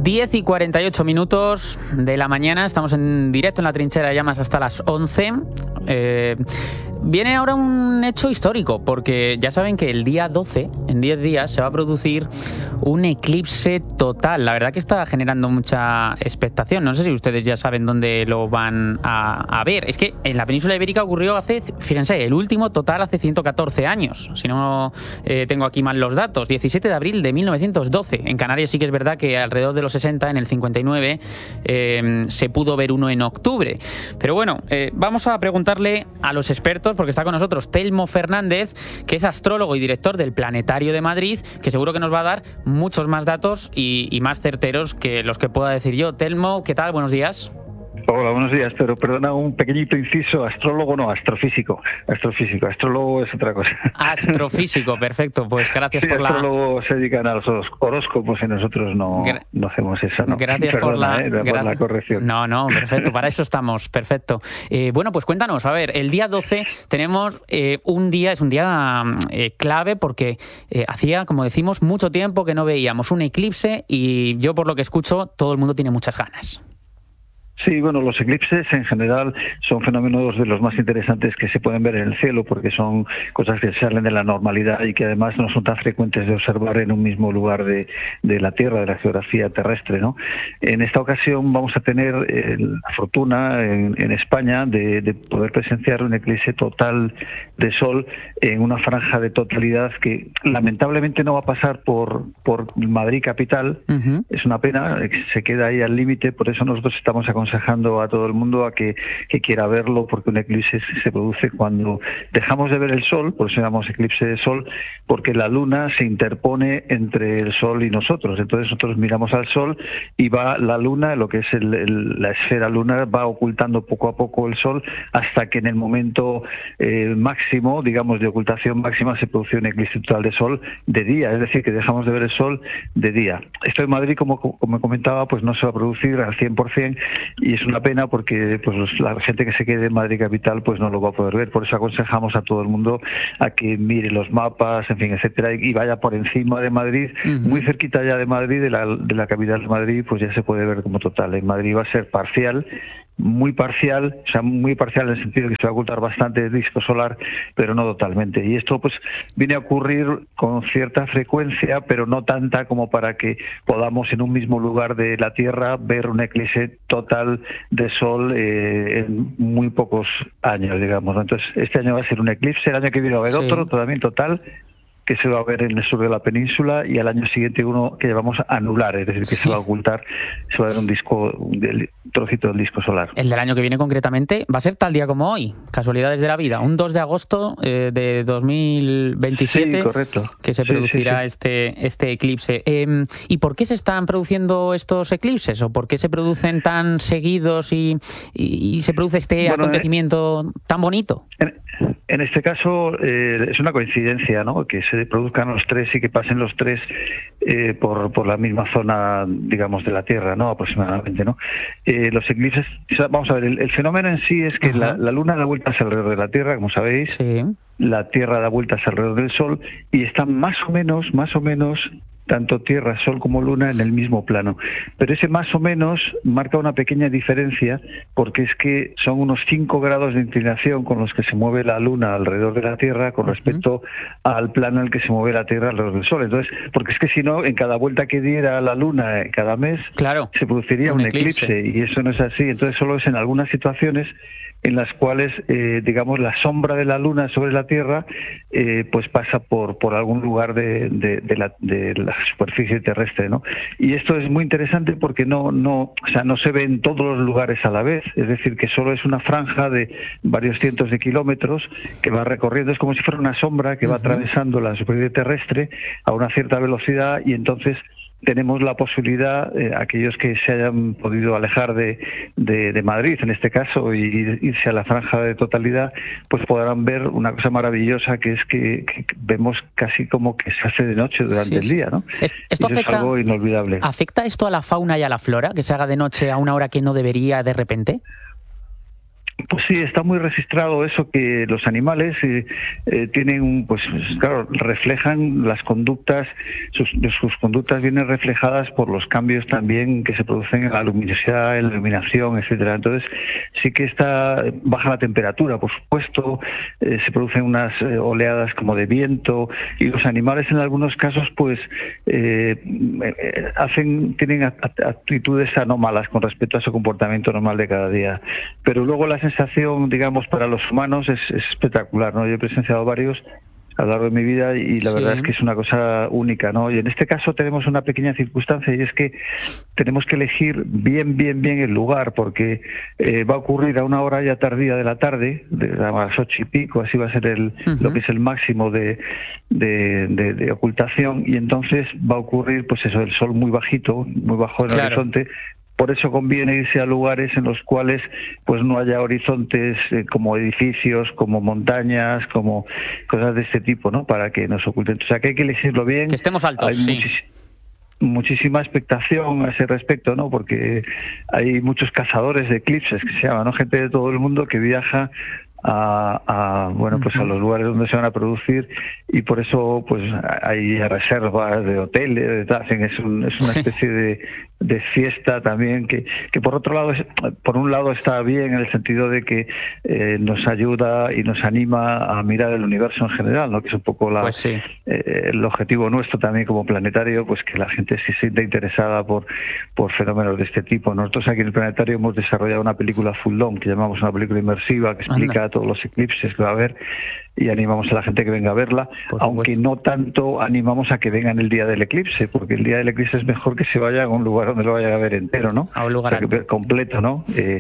10:48 de la mañana, estamos en directo en La Trinchera de Llamas hasta las 11. Viene ahora un hecho histórico, porque ya saben que el día 12, en 10 días, se va a producir un eclipse total. La verdad que está generando mucha expectación. No sé si ustedes ya saben dónde lo van a ver. Es que en la península ibérica ocurrió fíjense, el último total hace 114 años. Si no tengo aquí mal los datos. 17 de abril de 1912. En Canarias sí que es verdad que alrededor de los 60, en el 59, se pudo ver uno en octubre. Pero bueno, vamos a preguntarle a los expertos, porque está con nosotros Telmo Fernández, que es astrólogo y director del Planetario de Madrid, que seguro que nos va a dar muchos más datos y más certeros que los que pueda decir yo. Telmo, ¿qué tal? Buenos días. Hola, buenos días, pero perdona un pequeño inciso, astrólogo no, astrofísico, astrólogo es otra cosa. Astrofísico, perfecto, pues gracias sí, por la... Astrólogos se dedican a los horóscopos y nosotros no hacemos eso, ¿no? Gracias por la corrección. No, perfecto, para eso estamos, perfecto. Bueno, pues cuéntanos, a ver, el día 12 tenemos es un día clave porque hacía, como decimos, mucho tiempo que no veíamos un eclipse y yo, por lo que escucho, todo el mundo tiene muchas ganas. Sí, bueno, los eclipses en general son fenómenos de los más interesantes que se pueden ver en el cielo, porque son cosas que salen de la normalidad y que además no son tan frecuentes de observar en un mismo lugar de la Tierra, de la geografía terrestre, ¿no? En esta ocasión vamos a tener la fortuna en España de poder presenciar un eclipse total de sol en una franja de totalidad que lamentablemente no va a pasar por Madrid capital. Es una pena, se queda ahí al límite, por eso nosotros estamos aconsejando a todo el mundo a que quiera verlo, porque un eclipse se produce cuando dejamos de ver el sol, por eso llamamos eclipse de sol, porque la luna se interpone entre el sol y nosotros. Entonces nosotros miramos al sol y va la luna, lo que es la esfera lunar, va ocultando poco a poco el sol hasta que en el momento máximo, digamos de ocultación máxima, se produce un eclipse total de sol de día, es decir, que dejamos de ver el sol de día. Esto en Madrid, como comentaba, pues no se va a producir al 100%, y es una pena porque pues la gente que se quede en Madrid capital pues no lo va a poder ver. Por eso aconsejamos a todo el mundo a que mire los mapas, en fin, etcétera, y vaya por encima de Madrid, muy cerquita ya de Madrid, de la capital de Madrid, pues ya se puede ver como total. En Madrid va a ser parcial, muy parcial, o sea, muy parcial en el sentido de que se va a ocultar bastante el disco solar, pero no totalmente. Y esto pues viene a ocurrir con cierta frecuencia, pero no tanta como para que podamos en un mismo lugar de la Tierra ver un eclipse total de sol en muy pocos años, digamos. Entonces, este año va a ser un eclipse, el año que viene va a haber otro también total, que se va a ver en el sur de la península, y al año siguiente uno que llamamos anular, es decir, que se va a ocultar, se va a ver un trocito del disco solar. El del año que viene concretamente va a ser tal día como hoy, casualidades de la vida, un 2 de agosto de 2027, sí, correcto, que se producirá este eclipse. ¿Y por qué se están produciendo estos eclipses? ¿O por qué se producen tan seguidos y se produce este acontecimiento tan bonito? En este caso es una coincidencia, ¿no?, que se produzcan los tres y que pasen los tres por la misma zona, digamos, de la Tierra, ¿no?, aproximadamente, ¿no? Los eclipses, vamos a ver, el fenómeno en sí es que la Luna da vueltas alrededor de la Tierra, como sabéis, la Tierra da vueltas alrededor del Sol, y están más o menos tanto Tierra, Sol como Luna en el mismo plano. Pero ese más o menos marca una pequeña diferencia, porque es que son unos 5 grados de inclinación con los que se mueve la Luna alrededor de la Tierra con respecto al plano en el que se mueve la Tierra alrededor del Sol. Entonces, porque es que si no, en cada vuelta que diera la Luna cada mes, se produciría un eclipse, y eso no es así. Entonces, solo es en algunas situaciones en las cuales, digamos, la sombra de la Luna sobre la Tierra pues pasa por algún lugar de la superficie terrestre, ¿no? Y esto es muy interesante porque no se ve en todos los lugares a la vez, es decir, que solo es una franja de varios cientos de kilómetros que va recorriendo, es como si fuera una sombra que va atravesando la superficie terrestre a una cierta velocidad, y entonces tenemos la posibilidad, aquellos que se hayan podido alejar de Madrid, en este caso, y irse a la franja de totalidad, pues podrán ver una cosa maravillosa, que es que vemos casi como que se hace de noche durante el día, ¿no? ¿Esto es algo inolvidable. ¿Afecta esto a la fauna y a la flora, que se haga de noche a una hora que no debería de repente? Pues sí, está muy registrado eso, que los animales tienen, pues claro, reflejan las conductas, sus conductas vienen reflejadas por los cambios también que se producen en la luminosidad, en la iluminación, etcétera. Entonces sí que baja la temperatura, por supuesto, se producen unas oleadas como de viento, y los animales en algunos casos pues tienen actitudes anómalas con respecto a su comportamiento normal de cada día. Pero luego la sensación, digamos, para los humanos es espectacular, ¿no? Yo he presenciado varios a lo largo de mi vida, y la verdad es que es una cosa única, ¿no? Y en este caso tenemos una pequeña circunstancia, y es que tenemos que elegir bien el lugar, porque va a ocurrir a una hora ya tardía de la tarde, a las 8 y pico, así va a ser lo que es el máximo de ocultación, y entonces va a ocurrir, pues eso, el sol muy bajito, muy bajo en el horizonte. Por eso conviene irse a lugares en los cuales pues no haya horizontes como edificios, como montañas, como cosas de este tipo, ¿no? Para que nos oculten. O sea, que hay que elegirlo bien. Que estemos altos, hay muchísima expectación a ese respecto, ¿no? Porque hay muchos cazadores de eclipses, que se llaman, ¿no? Gente de todo el mundo que viaja a los lugares donde se van a producir, y por eso pues hay reservas de hoteles, es una especie de fiesta también que por otro lado por un lado está bien en el sentido de que nos ayuda y nos anima a mirar el universo en general, ¿no? Que es un poco el objetivo nuestro también como planetario, pues que la gente se sienta interesada por fenómenos de este tipo. Nosotros aquí en el planetario hemos desarrollado una película full dome que llamamos una película inmersiva, que explica todos los eclipses que va a haber, y animamos a la gente que venga a verla, aunque no tanto animamos a que vengan el día del eclipse, porque el día del eclipse es mejor que se vaya a un lugar donde lo vaya a ver entero, ¿no? A un lugar completo, ¿no?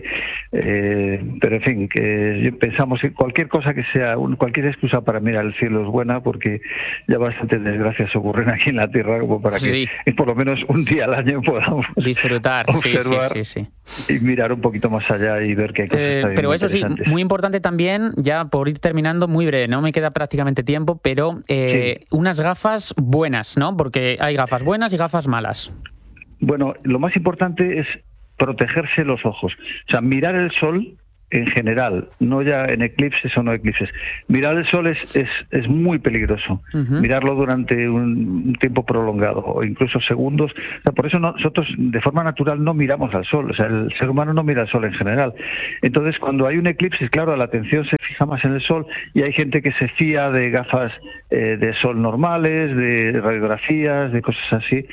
Pero en fin, que pensamos que cualquier cosa que sea, cualquier excusa para mirar el cielo es buena, porque ya bastantes desgracias ocurren aquí en la Tierra como para que por lo menos un día al año podamos disfrutar, observar y mirar un poquito más allá y ver que hay cosas pero eso sí, muy importante también, ya por ir terminando, muy breve, no me queda prácticamente tiempo, pero unas gafas buenas, ¿no? Porque hay gafas buenas y gafas malas. Bueno, lo más importante es protegerse los ojos. O sea, mirar el sol en general, no ya en eclipses o no eclipses. Mirar el sol es muy peligroso. Mirarlo durante un tiempo prolongado o incluso segundos. O sea, por eso nosotros de forma natural no miramos al sol. O sea, el ser humano no mira al sol en general. Entonces, cuando hay un eclipse, claro, la atención se fija más en el sol y hay gente que se fía de gafas de sol normales, de radiografías, de cosas así.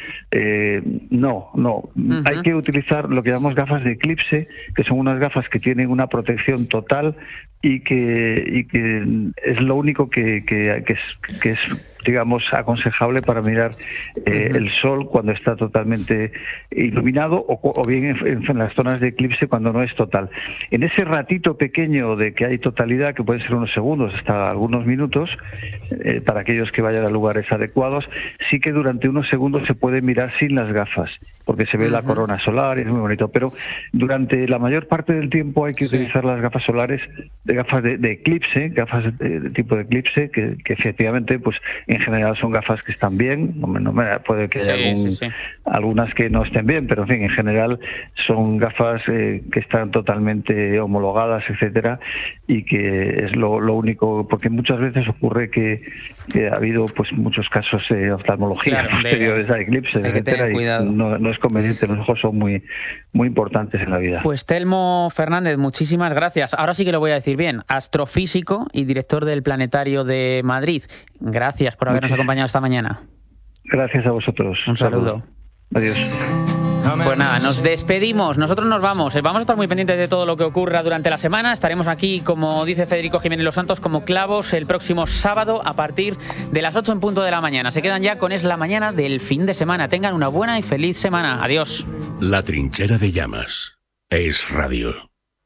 No. Hay que utilizar lo que llamamos gafas de eclipse, que son unas gafas que tienen una protección total y que es lo único que es digamos aconsejable para mirar el sol cuando está totalmente iluminado o bien en las zonas de eclipse cuando no es total. En ese ratito pequeño de que hay totalidad, que pueden ser unos segundos hasta algunos minutos, para aquellos que vayan a lugares adecuados, sí que durante unos segundos se puede mirar sin las gafas, porque se ve la corona solar y es muy bonito, pero durante la mayor parte del tiempo hay que utilizar las gafas solares, gafas de eclipse, gafas de tipo de eclipse, que efectivamente pues en general son gafas que están bien, puede que haya algunas que no estén bien, pero en fin, en general son gafas que están totalmente homologadas, etcétera, y que es lo único, porque muchas veces ocurre que ha habido pues muchos casos de oftalmología posteriores a eclipses, etcétera, y no es conveniente, los ojos son muy importantes en la vida. Pues Telmo Fernández, muchísimas gracias. Ahora sí que lo voy a decir bien, astrofísico y director del Planetario de Madrid. Gracias por habernos acompañado esta mañana. Gracias a vosotros. Un saludo. Adiós. Pues nada, nos despedimos, nosotros nos vamos. Vamos a estar muy pendientes de todo lo que ocurra durante la semana. Estaremos aquí, como dice Federico Jiménez Los Santos, como clavos el próximo sábado a partir de las 8 en punto de la mañana. Se quedan ya con Es la Mañana del fin de semana. Tengan una buena y feliz semana. Adiós. La Trinchera de Llamas. Es Radio.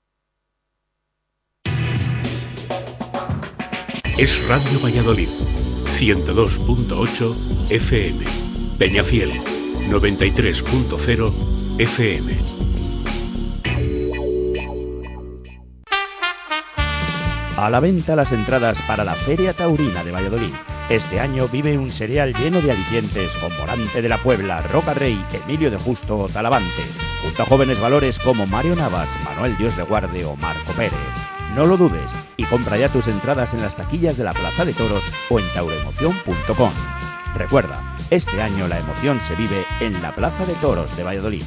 Es Radio Valladolid. 102.8 FM. Peñafiel. 93.0 FM. A la venta las entradas para la Feria Taurina de Valladolid. Este año vive un serial lleno de alicientes con Morante de la Puebla, Roca Rey, Emilio de Justo o Talavante, junto a jóvenes valores como Mario Navas, Manuel Dios de Guarde o Marco Pérez. No lo dudes y compra ya tus entradas en las taquillas de la Plaza de Toros o en tauroemoción.com. Recuerda, este año la emoción se vive en la Plaza de Toros de Valladolid.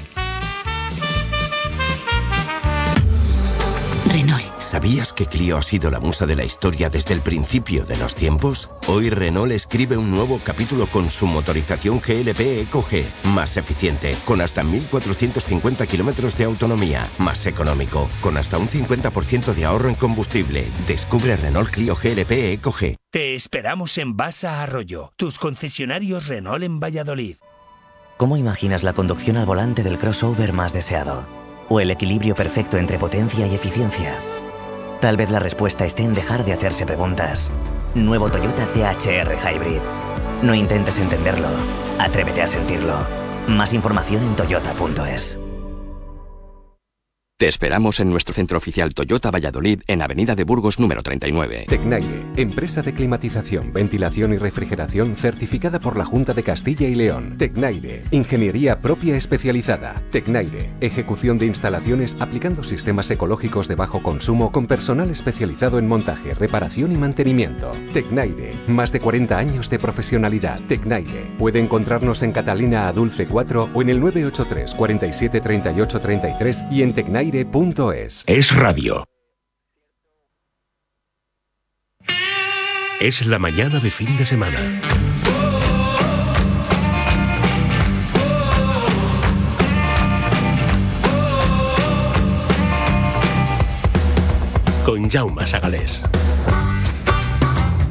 Renault. ¿Sabías que Clio ha sido la musa de la historia desde el principio de los tiempos? Hoy Renault escribe un nuevo capítulo con su motorización GLP EcoG, más eficiente, con hasta 1.450 kilómetros de autonomía, más económico, con hasta un 50% de ahorro en combustible. Descubre Renault Clio GLP EcoG. Te esperamos en Basa Arroyo, tus concesionarios Renault en Valladolid. ¿Cómo imaginas la conducción al volante del crossover más deseado? ¿O el equilibrio perfecto entre potencia y eficiencia? Tal vez la respuesta esté en dejar de hacerse preguntas. Nuevo Toyota THR Hybrid. No intentes entenderlo, atrévete a sentirlo. Más información en toyota.es. Te esperamos en nuestro centro oficial Toyota Valladolid en Avenida de Burgos número 39. Tecnaire, empresa de climatización, ventilación y refrigeración certificada por la Junta de Castilla y León. Tecnaire, ingeniería propia especializada. Tecnaire, ejecución de instalaciones aplicando sistemas ecológicos de bajo consumo con personal especializado en montaje, reparación y mantenimiento. Tecnaire, más de 40 años de profesionalidad. Tecnaire, puede encontrarnos en Catalina a Dulce 4 o en el 983 47 38 33 y en Tecnaire. Es Radio. Es la mañana de fin de semana. Con Jaume Sagalés.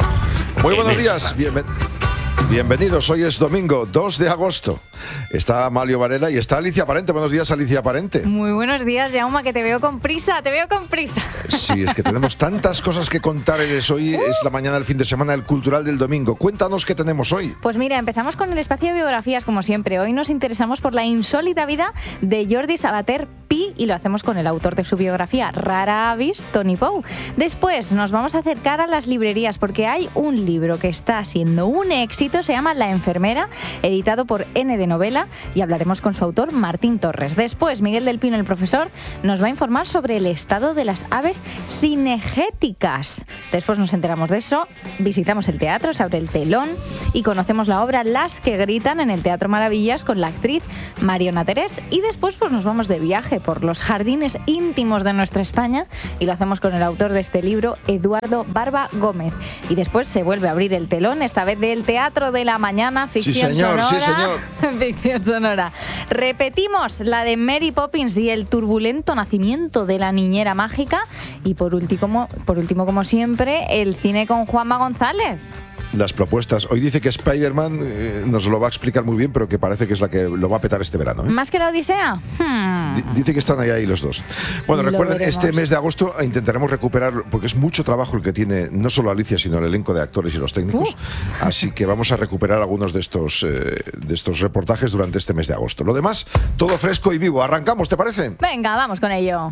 Muy buenos días, bienvenidos. Hoy es domingo 2 de agosto. Está Amalio Varela y está Alicia Parente. Buenos días, Alicia Parente. Muy buenos días, Jaume, que te veo con prisa, Sí, es que tenemos tantas cosas que contarles hoy. Es la mañana del fin de semana, el cultural del domingo. Cuéntanos qué tenemos hoy. Pues mira, empezamos con el espacio de biografías, como siempre. Hoy nos interesamos por la insólita vida de Jordi Sabater Pi y lo hacemos con el autor de su biografía, Rara Avis, Tony Pou. Después nos vamos a acercar a las librerías porque hay un libro que está siendo un éxito, se llama La enfermera, editado por N de Novela, y hablaremos con su autor, Martín Torres. Después, Miguel del Pino, el profesor, nos va a informar sobre el estado de las aves cinegéticas. Después nos enteramos de eso, visitamos el teatro, se abre el telón y conocemos la obra Las que gritan en el Teatro Maravillas con la actriz Mariona Terés. Y después pues nos vamos de viaje por los jardines íntimos de nuestra España y lo hacemos con el autor de este libro, Eduardo Barba Gómez. Y después se vuelve a abrir el telón, esta vez del Teatro de la Mañana, ficción sonora. Sí, señor. Ficción sonora. Repetimos la de Mary Poppins y el turbulento nacimiento de la niñera mágica. Y por último, como siempre, el cine con Juanma González. Las propuestas. Hoy dice que Spider-Man nos lo va a explicar muy bien, pero que parece que es la que lo va a petar este verano, ¿eh? ¿Más que la Odisea? Dice que están ahí los dos. Bueno, recuerden, veremos. este mes de agosto intentaremos recuperar, porque es mucho trabajo el que tiene no solo Alicia, sino el elenco de actores y los técnicos. Así que vamos a recuperar algunos de estos reportajes durante este mes de agosto. Lo demás, todo fresco y vivo. Arrancamos, ¿te parece? Venga, vamos con ello.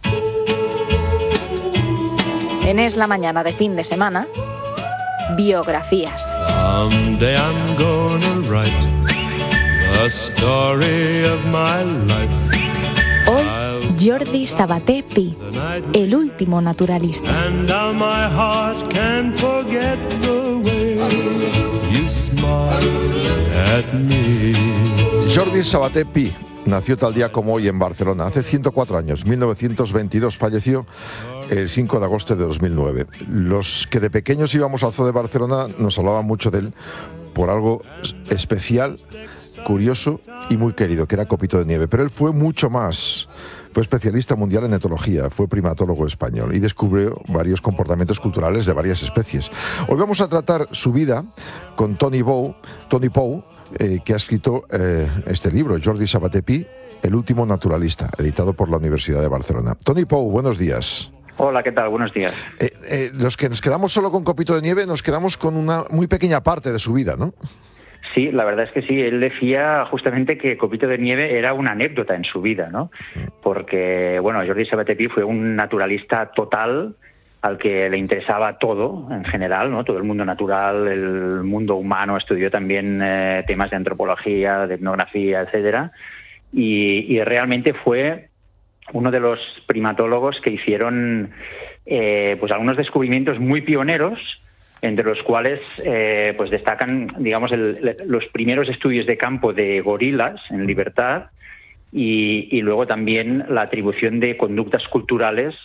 En Es la Mañana de fin de semana, biografías. Someday I'm gonna write the story of my life. Hoy, Jordi Sabater Pi, el último naturalista. And now my heart can forget the way you smile at me. Jordi Sabater Pi nació tal día como hoy en Barcelona, hace 104 años, 1922, falleció el 5 de agosto de 2009. Los que de pequeños íbamos al Zoo de Barcelona nos hablaban mucho de él por algo especial, curioso y muy querido, que era Copito de Nieve. Pero él fue mucho más. Fue especialista mundial en etología, fue primatólogo español y descubrió varios comportamientos culturales de varias especies. Hoy vamos a tratar su vida con Tony Pou, que ha escrito este libro, Jordi Sabater Pi, El último naturalista, editado por la Universidad de Barcelona. Tony Pou, buenos días. Hola, ¿qué tal? Buenos días. Los que nos quedamos solo con Copito de Nieve, nos quedamos con una muy pequeña parte de su vida, ¿no? Sí, la verdad es que sí. Él decía justamente que Copito de Nieve era una anécdota en su vida, ¿no? Porque, bueno, Jordi Sabater Pi fue un naturalista total al que le interesaba todo en general, ¿no? Todo el mundo natural, el mundo humano. Estudió también temas de antropología, de etnografía, etcétera. Y realmente fue uno de los primatólogos que hicieron pues algunos descubrimientos muy pioneros, entre los cuales pues destacan, digamos, los primeros estudios de campo de gorilas en libertad y luego también la atribución de conductas culturales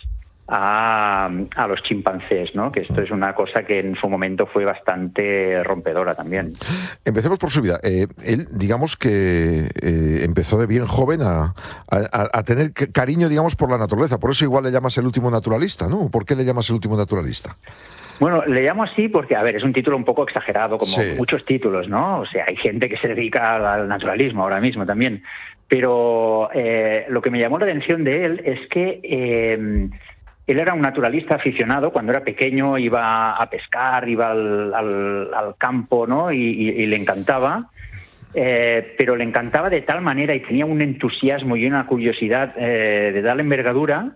a los chimpancés, ¿no? Que esto es una cosa que en su momento fue bastante rompedora también. Empecemos por su vida. Él, digamos que empezó de bien joven a tener cariño, digamos, por la naturaleza. Por eso igual le llamas el último naturalista, ¿no? ¿Por qué le llamas el último naturalista? Bueno, le llamo así porque, a ver, es un título un poco exagerado, como sí, muchos títulos, ¿no? O sea, hay gente que se dedica al naturalismo ahora mismo también. Pero lo que me llamó la atención de él es que él era un naturalista aficionado. Cuando era pequeño iba a pescar, iba al campo, ¿no? Y le encantaba. Pero le encantaba de tal manera y tenía un entusiasmo y una curiosidad de tal envergadura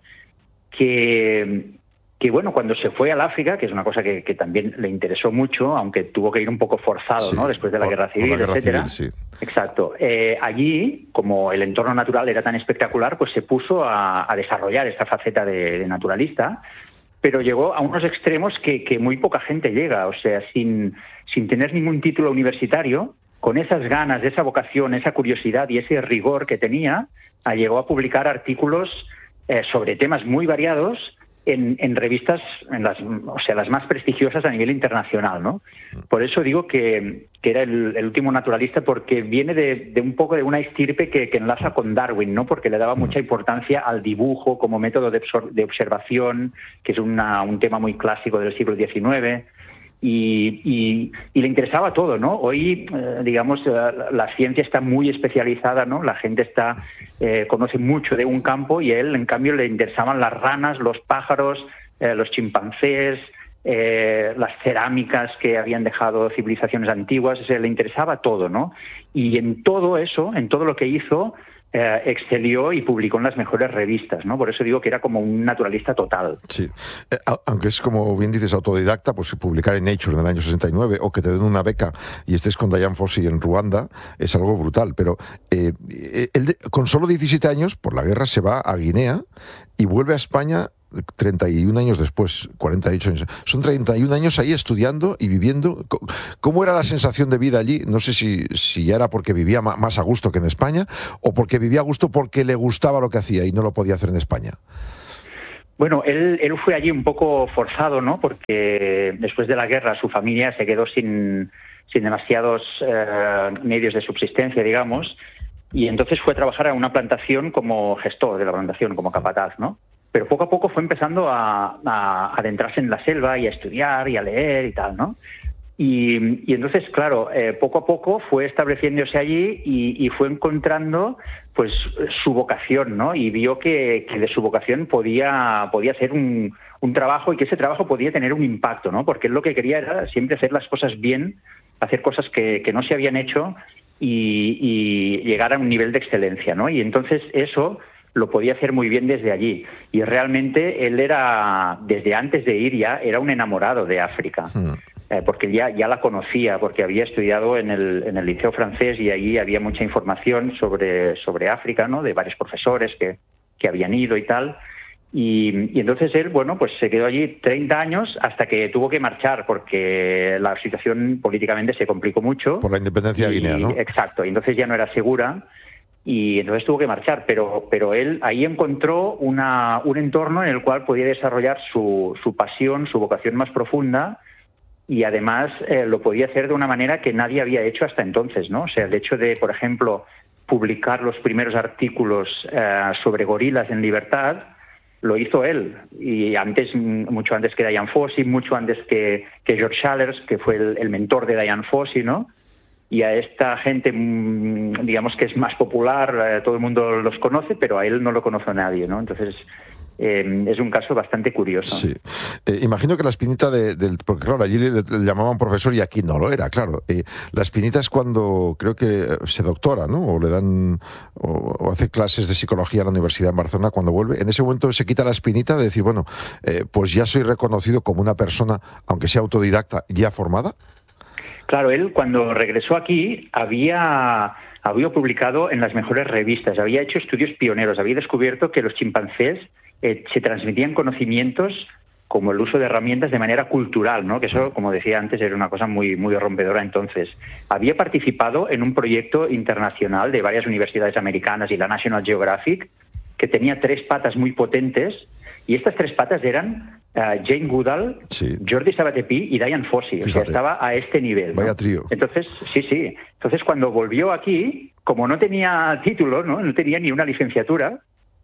que bueno, cuando se fue al África, que es una cosa que también le interesó mucho, aunque tuvo que ir un la Guerra Civil, ¿no? Después de la Guerra Civil, etcétera. Sí. Exacto. Allí, como el entorno natural era tan espectacular, pues se puso a desarrollar esta faceta de naturalista, pero llegó a unos extremos que muy poca gente llega. O sea, sin tener ningún título universitario, con esas ganas, esa vocación, esa curiosidad y ese rigor que tenía, llegó a publicar artículos sobre temas muy variados en revistas, las más prestigiosas a nivel internacional, ¿no? Por eso digo que era el último naturalista, porque viene de un poco de una estirpe que enlaza con Darwin, ¿no? Porque le daba mucha importancia al dibujo como método de observación, que es un tema muy clásico del siglo XIX. y le interesaba todo, ¿no? Hoy, digamos, la ciencia está muy especializada, ¿no? La gente conoce mucho de un campo y a él, en cambio, le interesaban las ranas, los pájaros, los chimpancés, las cerámicas que habían dejado civilizaciones antiguas. O sea, le interesaba todo, ¿no? Y en todo eso, en todo lo que hizo, excelió y publicó en las mejores revistas, ¿no? Por eso digo que era como un naturalista total. Sí, aunque es, como bien dices, autodidacta, pues publicar en Nature en el año 69 o que te den una beca y estés con Dian Fossey en Ruanda es algo brutal, pero él con solo 17 años, por la guerra, se va a Guinea y vuelve a España 31 años después, 48 años. Son 31 años ahí estudiando y viviendo. ¿Cómo era la sensación de vida allí? No sé si era porque vivía más a gusto que en España o porque vivía a gusto porque le gustaba lo que hacía y no lo podía hacer en España. Bueno, él fue allí un poco forzado, ¿no? Porque después de la guerra su familia se quedó sin demasiados medios de subsistencia, digamos, y entonces fue a trabajar a una plantación como gestor de la plantación, como capataz, ¿no? Pero poco a poco fue empezando a adentrarse en la selva y a estudiar y a leer y tal, ¿no? Y entonces, claro, poco a poco fue estableciéndose allí y fue encontrando pues su vocación, ¿no? Y vio que de su vocación podía hacer un trabajo y que ese trabajo podía tener un impacto, ¿no? Porque él lo que quería era siempre hacer las cosas bien, hacer cosas que no se habían hecho y llegar a un nivel de excelencia, ¿no? Y entonces eso lo podía hacer muy bien desde allí. Y realmente él era, desde antes de ir ya, era un enamorado de África. Porque ya la conocía, porque había estudiado en el liceo francés y allí había mucha información sobre África, ¿no? De varios profesores que habían ido y tal. Y entonces él, bueno, pues se quedó allí 30 años hasta que tuvo que marchar porque la situación políticamente se complicó mucho. Por la independencia de Guinea, ¿no? Exacto, y entonces ya no era segura. Y entonces tuvo que marchar, pero él ahí encontró un entorno en el cual podía desarrollar su pasión, su vocación más profunda, y además lo podía hacer de una manera que nadie había hecho hasta entonces, ¿no? O sea, el hecho de, por ejemplo, publicar los primeros artículos sobre gorilas en libertad, lo hizo él, y mucho antes que Dian Fossey, mucho antes que George Shallers, que fue el mentor de Dian Fossey, ¿no? Y a esta gente, digamos que es más popular, todo el mundo los conoce, pero a él no lo conoce nadie, ¿no? Entonces, es un caso bastante curioso. Sí. Imagino que la espinita porque claro, allí le llamaban profesor y aquí no lo era, claro. La espinita es cuando creo que se doctora, ¿no? O le dan, o hace clases de psicología en la Universidad en Barcelona cuando vuelve. En ese momento se quita la espinita de decir, bueno, pues ya soy reconocido como una persona, aunque sea autodidacta, ya formada. Claro, él cuando regresó aquí había publicado en las mejores revistas, había hecho estudios pioneros, había descubierto que los chimpancés se transmitían conocimientos como el uso de herramientas de manera cultural, ¿no? Que eso, como decía antes, era una cosa muy, muy rompedora entonces. Había participado en un proyecto internacional de varias universidades americanas y la National Geographic que tenía 3 patas muy potentes, y estas 3 patas eran Jane Goodall, sí, Jordi Sabaté-Pi y Dian Fossey. Fíjate. O sea, estaba a este nivel, ¿no? Vaya trío. Entonces, sí. Entonces, cuando volvió aquí, como no tenía título, no tenía ni una licenciatura,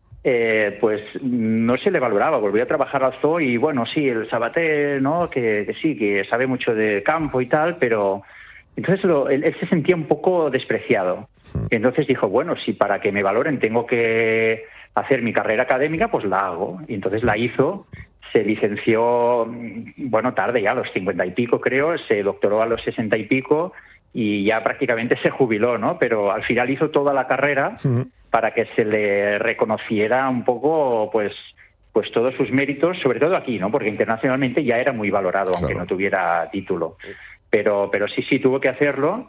pues no se le valoraba. Volvió a trabajar al zoo y, bueno, sí, el Sabaté, ¿no? Que sí, que sabe mucho de campo y tal, pero entonces él se sentía un poco despreciado. Y entonces dijo, bueno, si para que me valoren tengo que hacer mi carrera académica, pues la hago. Y entonces la hizo. Se licenció, bueno, tarde ya, a los 50 y pico creo, se doctoró a los 60 y pico y ya prácticamente se jubiló, ¿no? Pero al final hizo toda la carrera para que se le reconociera un poco, pues todos sus méritos, sobre todo aquí, ¿no? Porque internacionalmente ya era muy valorado, claro, aunque no tuviera título. Pero sí tuvo que hacerlo.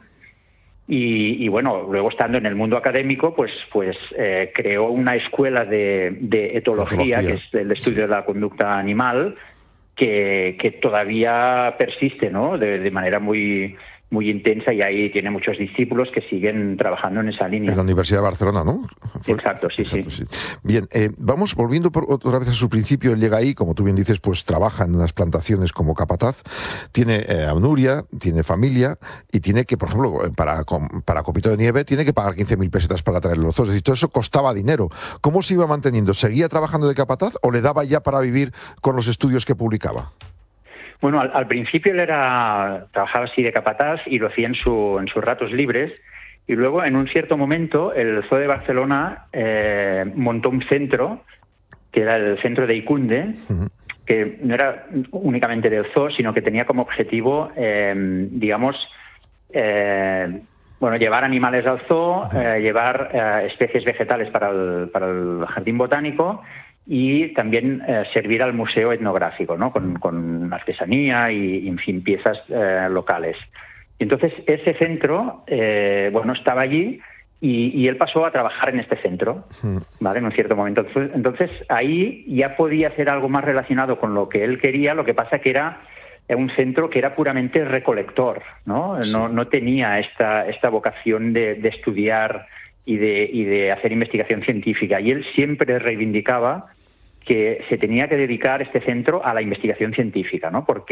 Y bueno, luego estando en el mundo académico, pues creó una escuela de etología, que es el estudio de la conducta animal, que todavía persiste, ¿no? De manera muy intensa, y ahí tiene muchos discípulos que siguen trabajando en esa línea. En la Universidad de Barcelona, ¿no? Exacto, sí. Bien, vamos volviendo otra vez a su principio. Él llega ahí, como tú bien dices, pues trabaja en unas plantaciones como capataz, tiene a Nuria, tiene familia y tiene que, por ejemplo, para Copito de Nieve, tiene que pagar 15.000 pesetas para traer los zoos. Es decir, todo eso costaba dinero. ¿Cómo se iba manteniendo? ¿Seguía trabajando de capataz o le daba ya para vivir con los estudios que publicaba? Bueno, al principio él trabajaba así de capataz y lo hacía en sus ratos libres, y luego en un cierto momento el Zoo de Barcelona montó un centro, que era el centro de Icunde, que no era únicamente del zoo, sino que tenía como objetivo, llevar animales al zoo, llevar especies vegetales para el jardín botánico, y también servir al museo etnográfico, ¿no? Con artesanía y, en fin, piezas locales. Y entonces ese centro, estaba allí, y él pasó a trabajar en este centro, ¿vale? En un cierto momento. Entonces ahí ya podía hacer algo más relacionado con lo que él quería. Lo que pasa que era un centro que era puramente recolector, ¿no? Sí. No tenía esta vocación de estudiar y de hacer investigación científica. Y él siempre reivindicaba que se tenía que dedicar este centro a la investigación científica, ¿no? Porque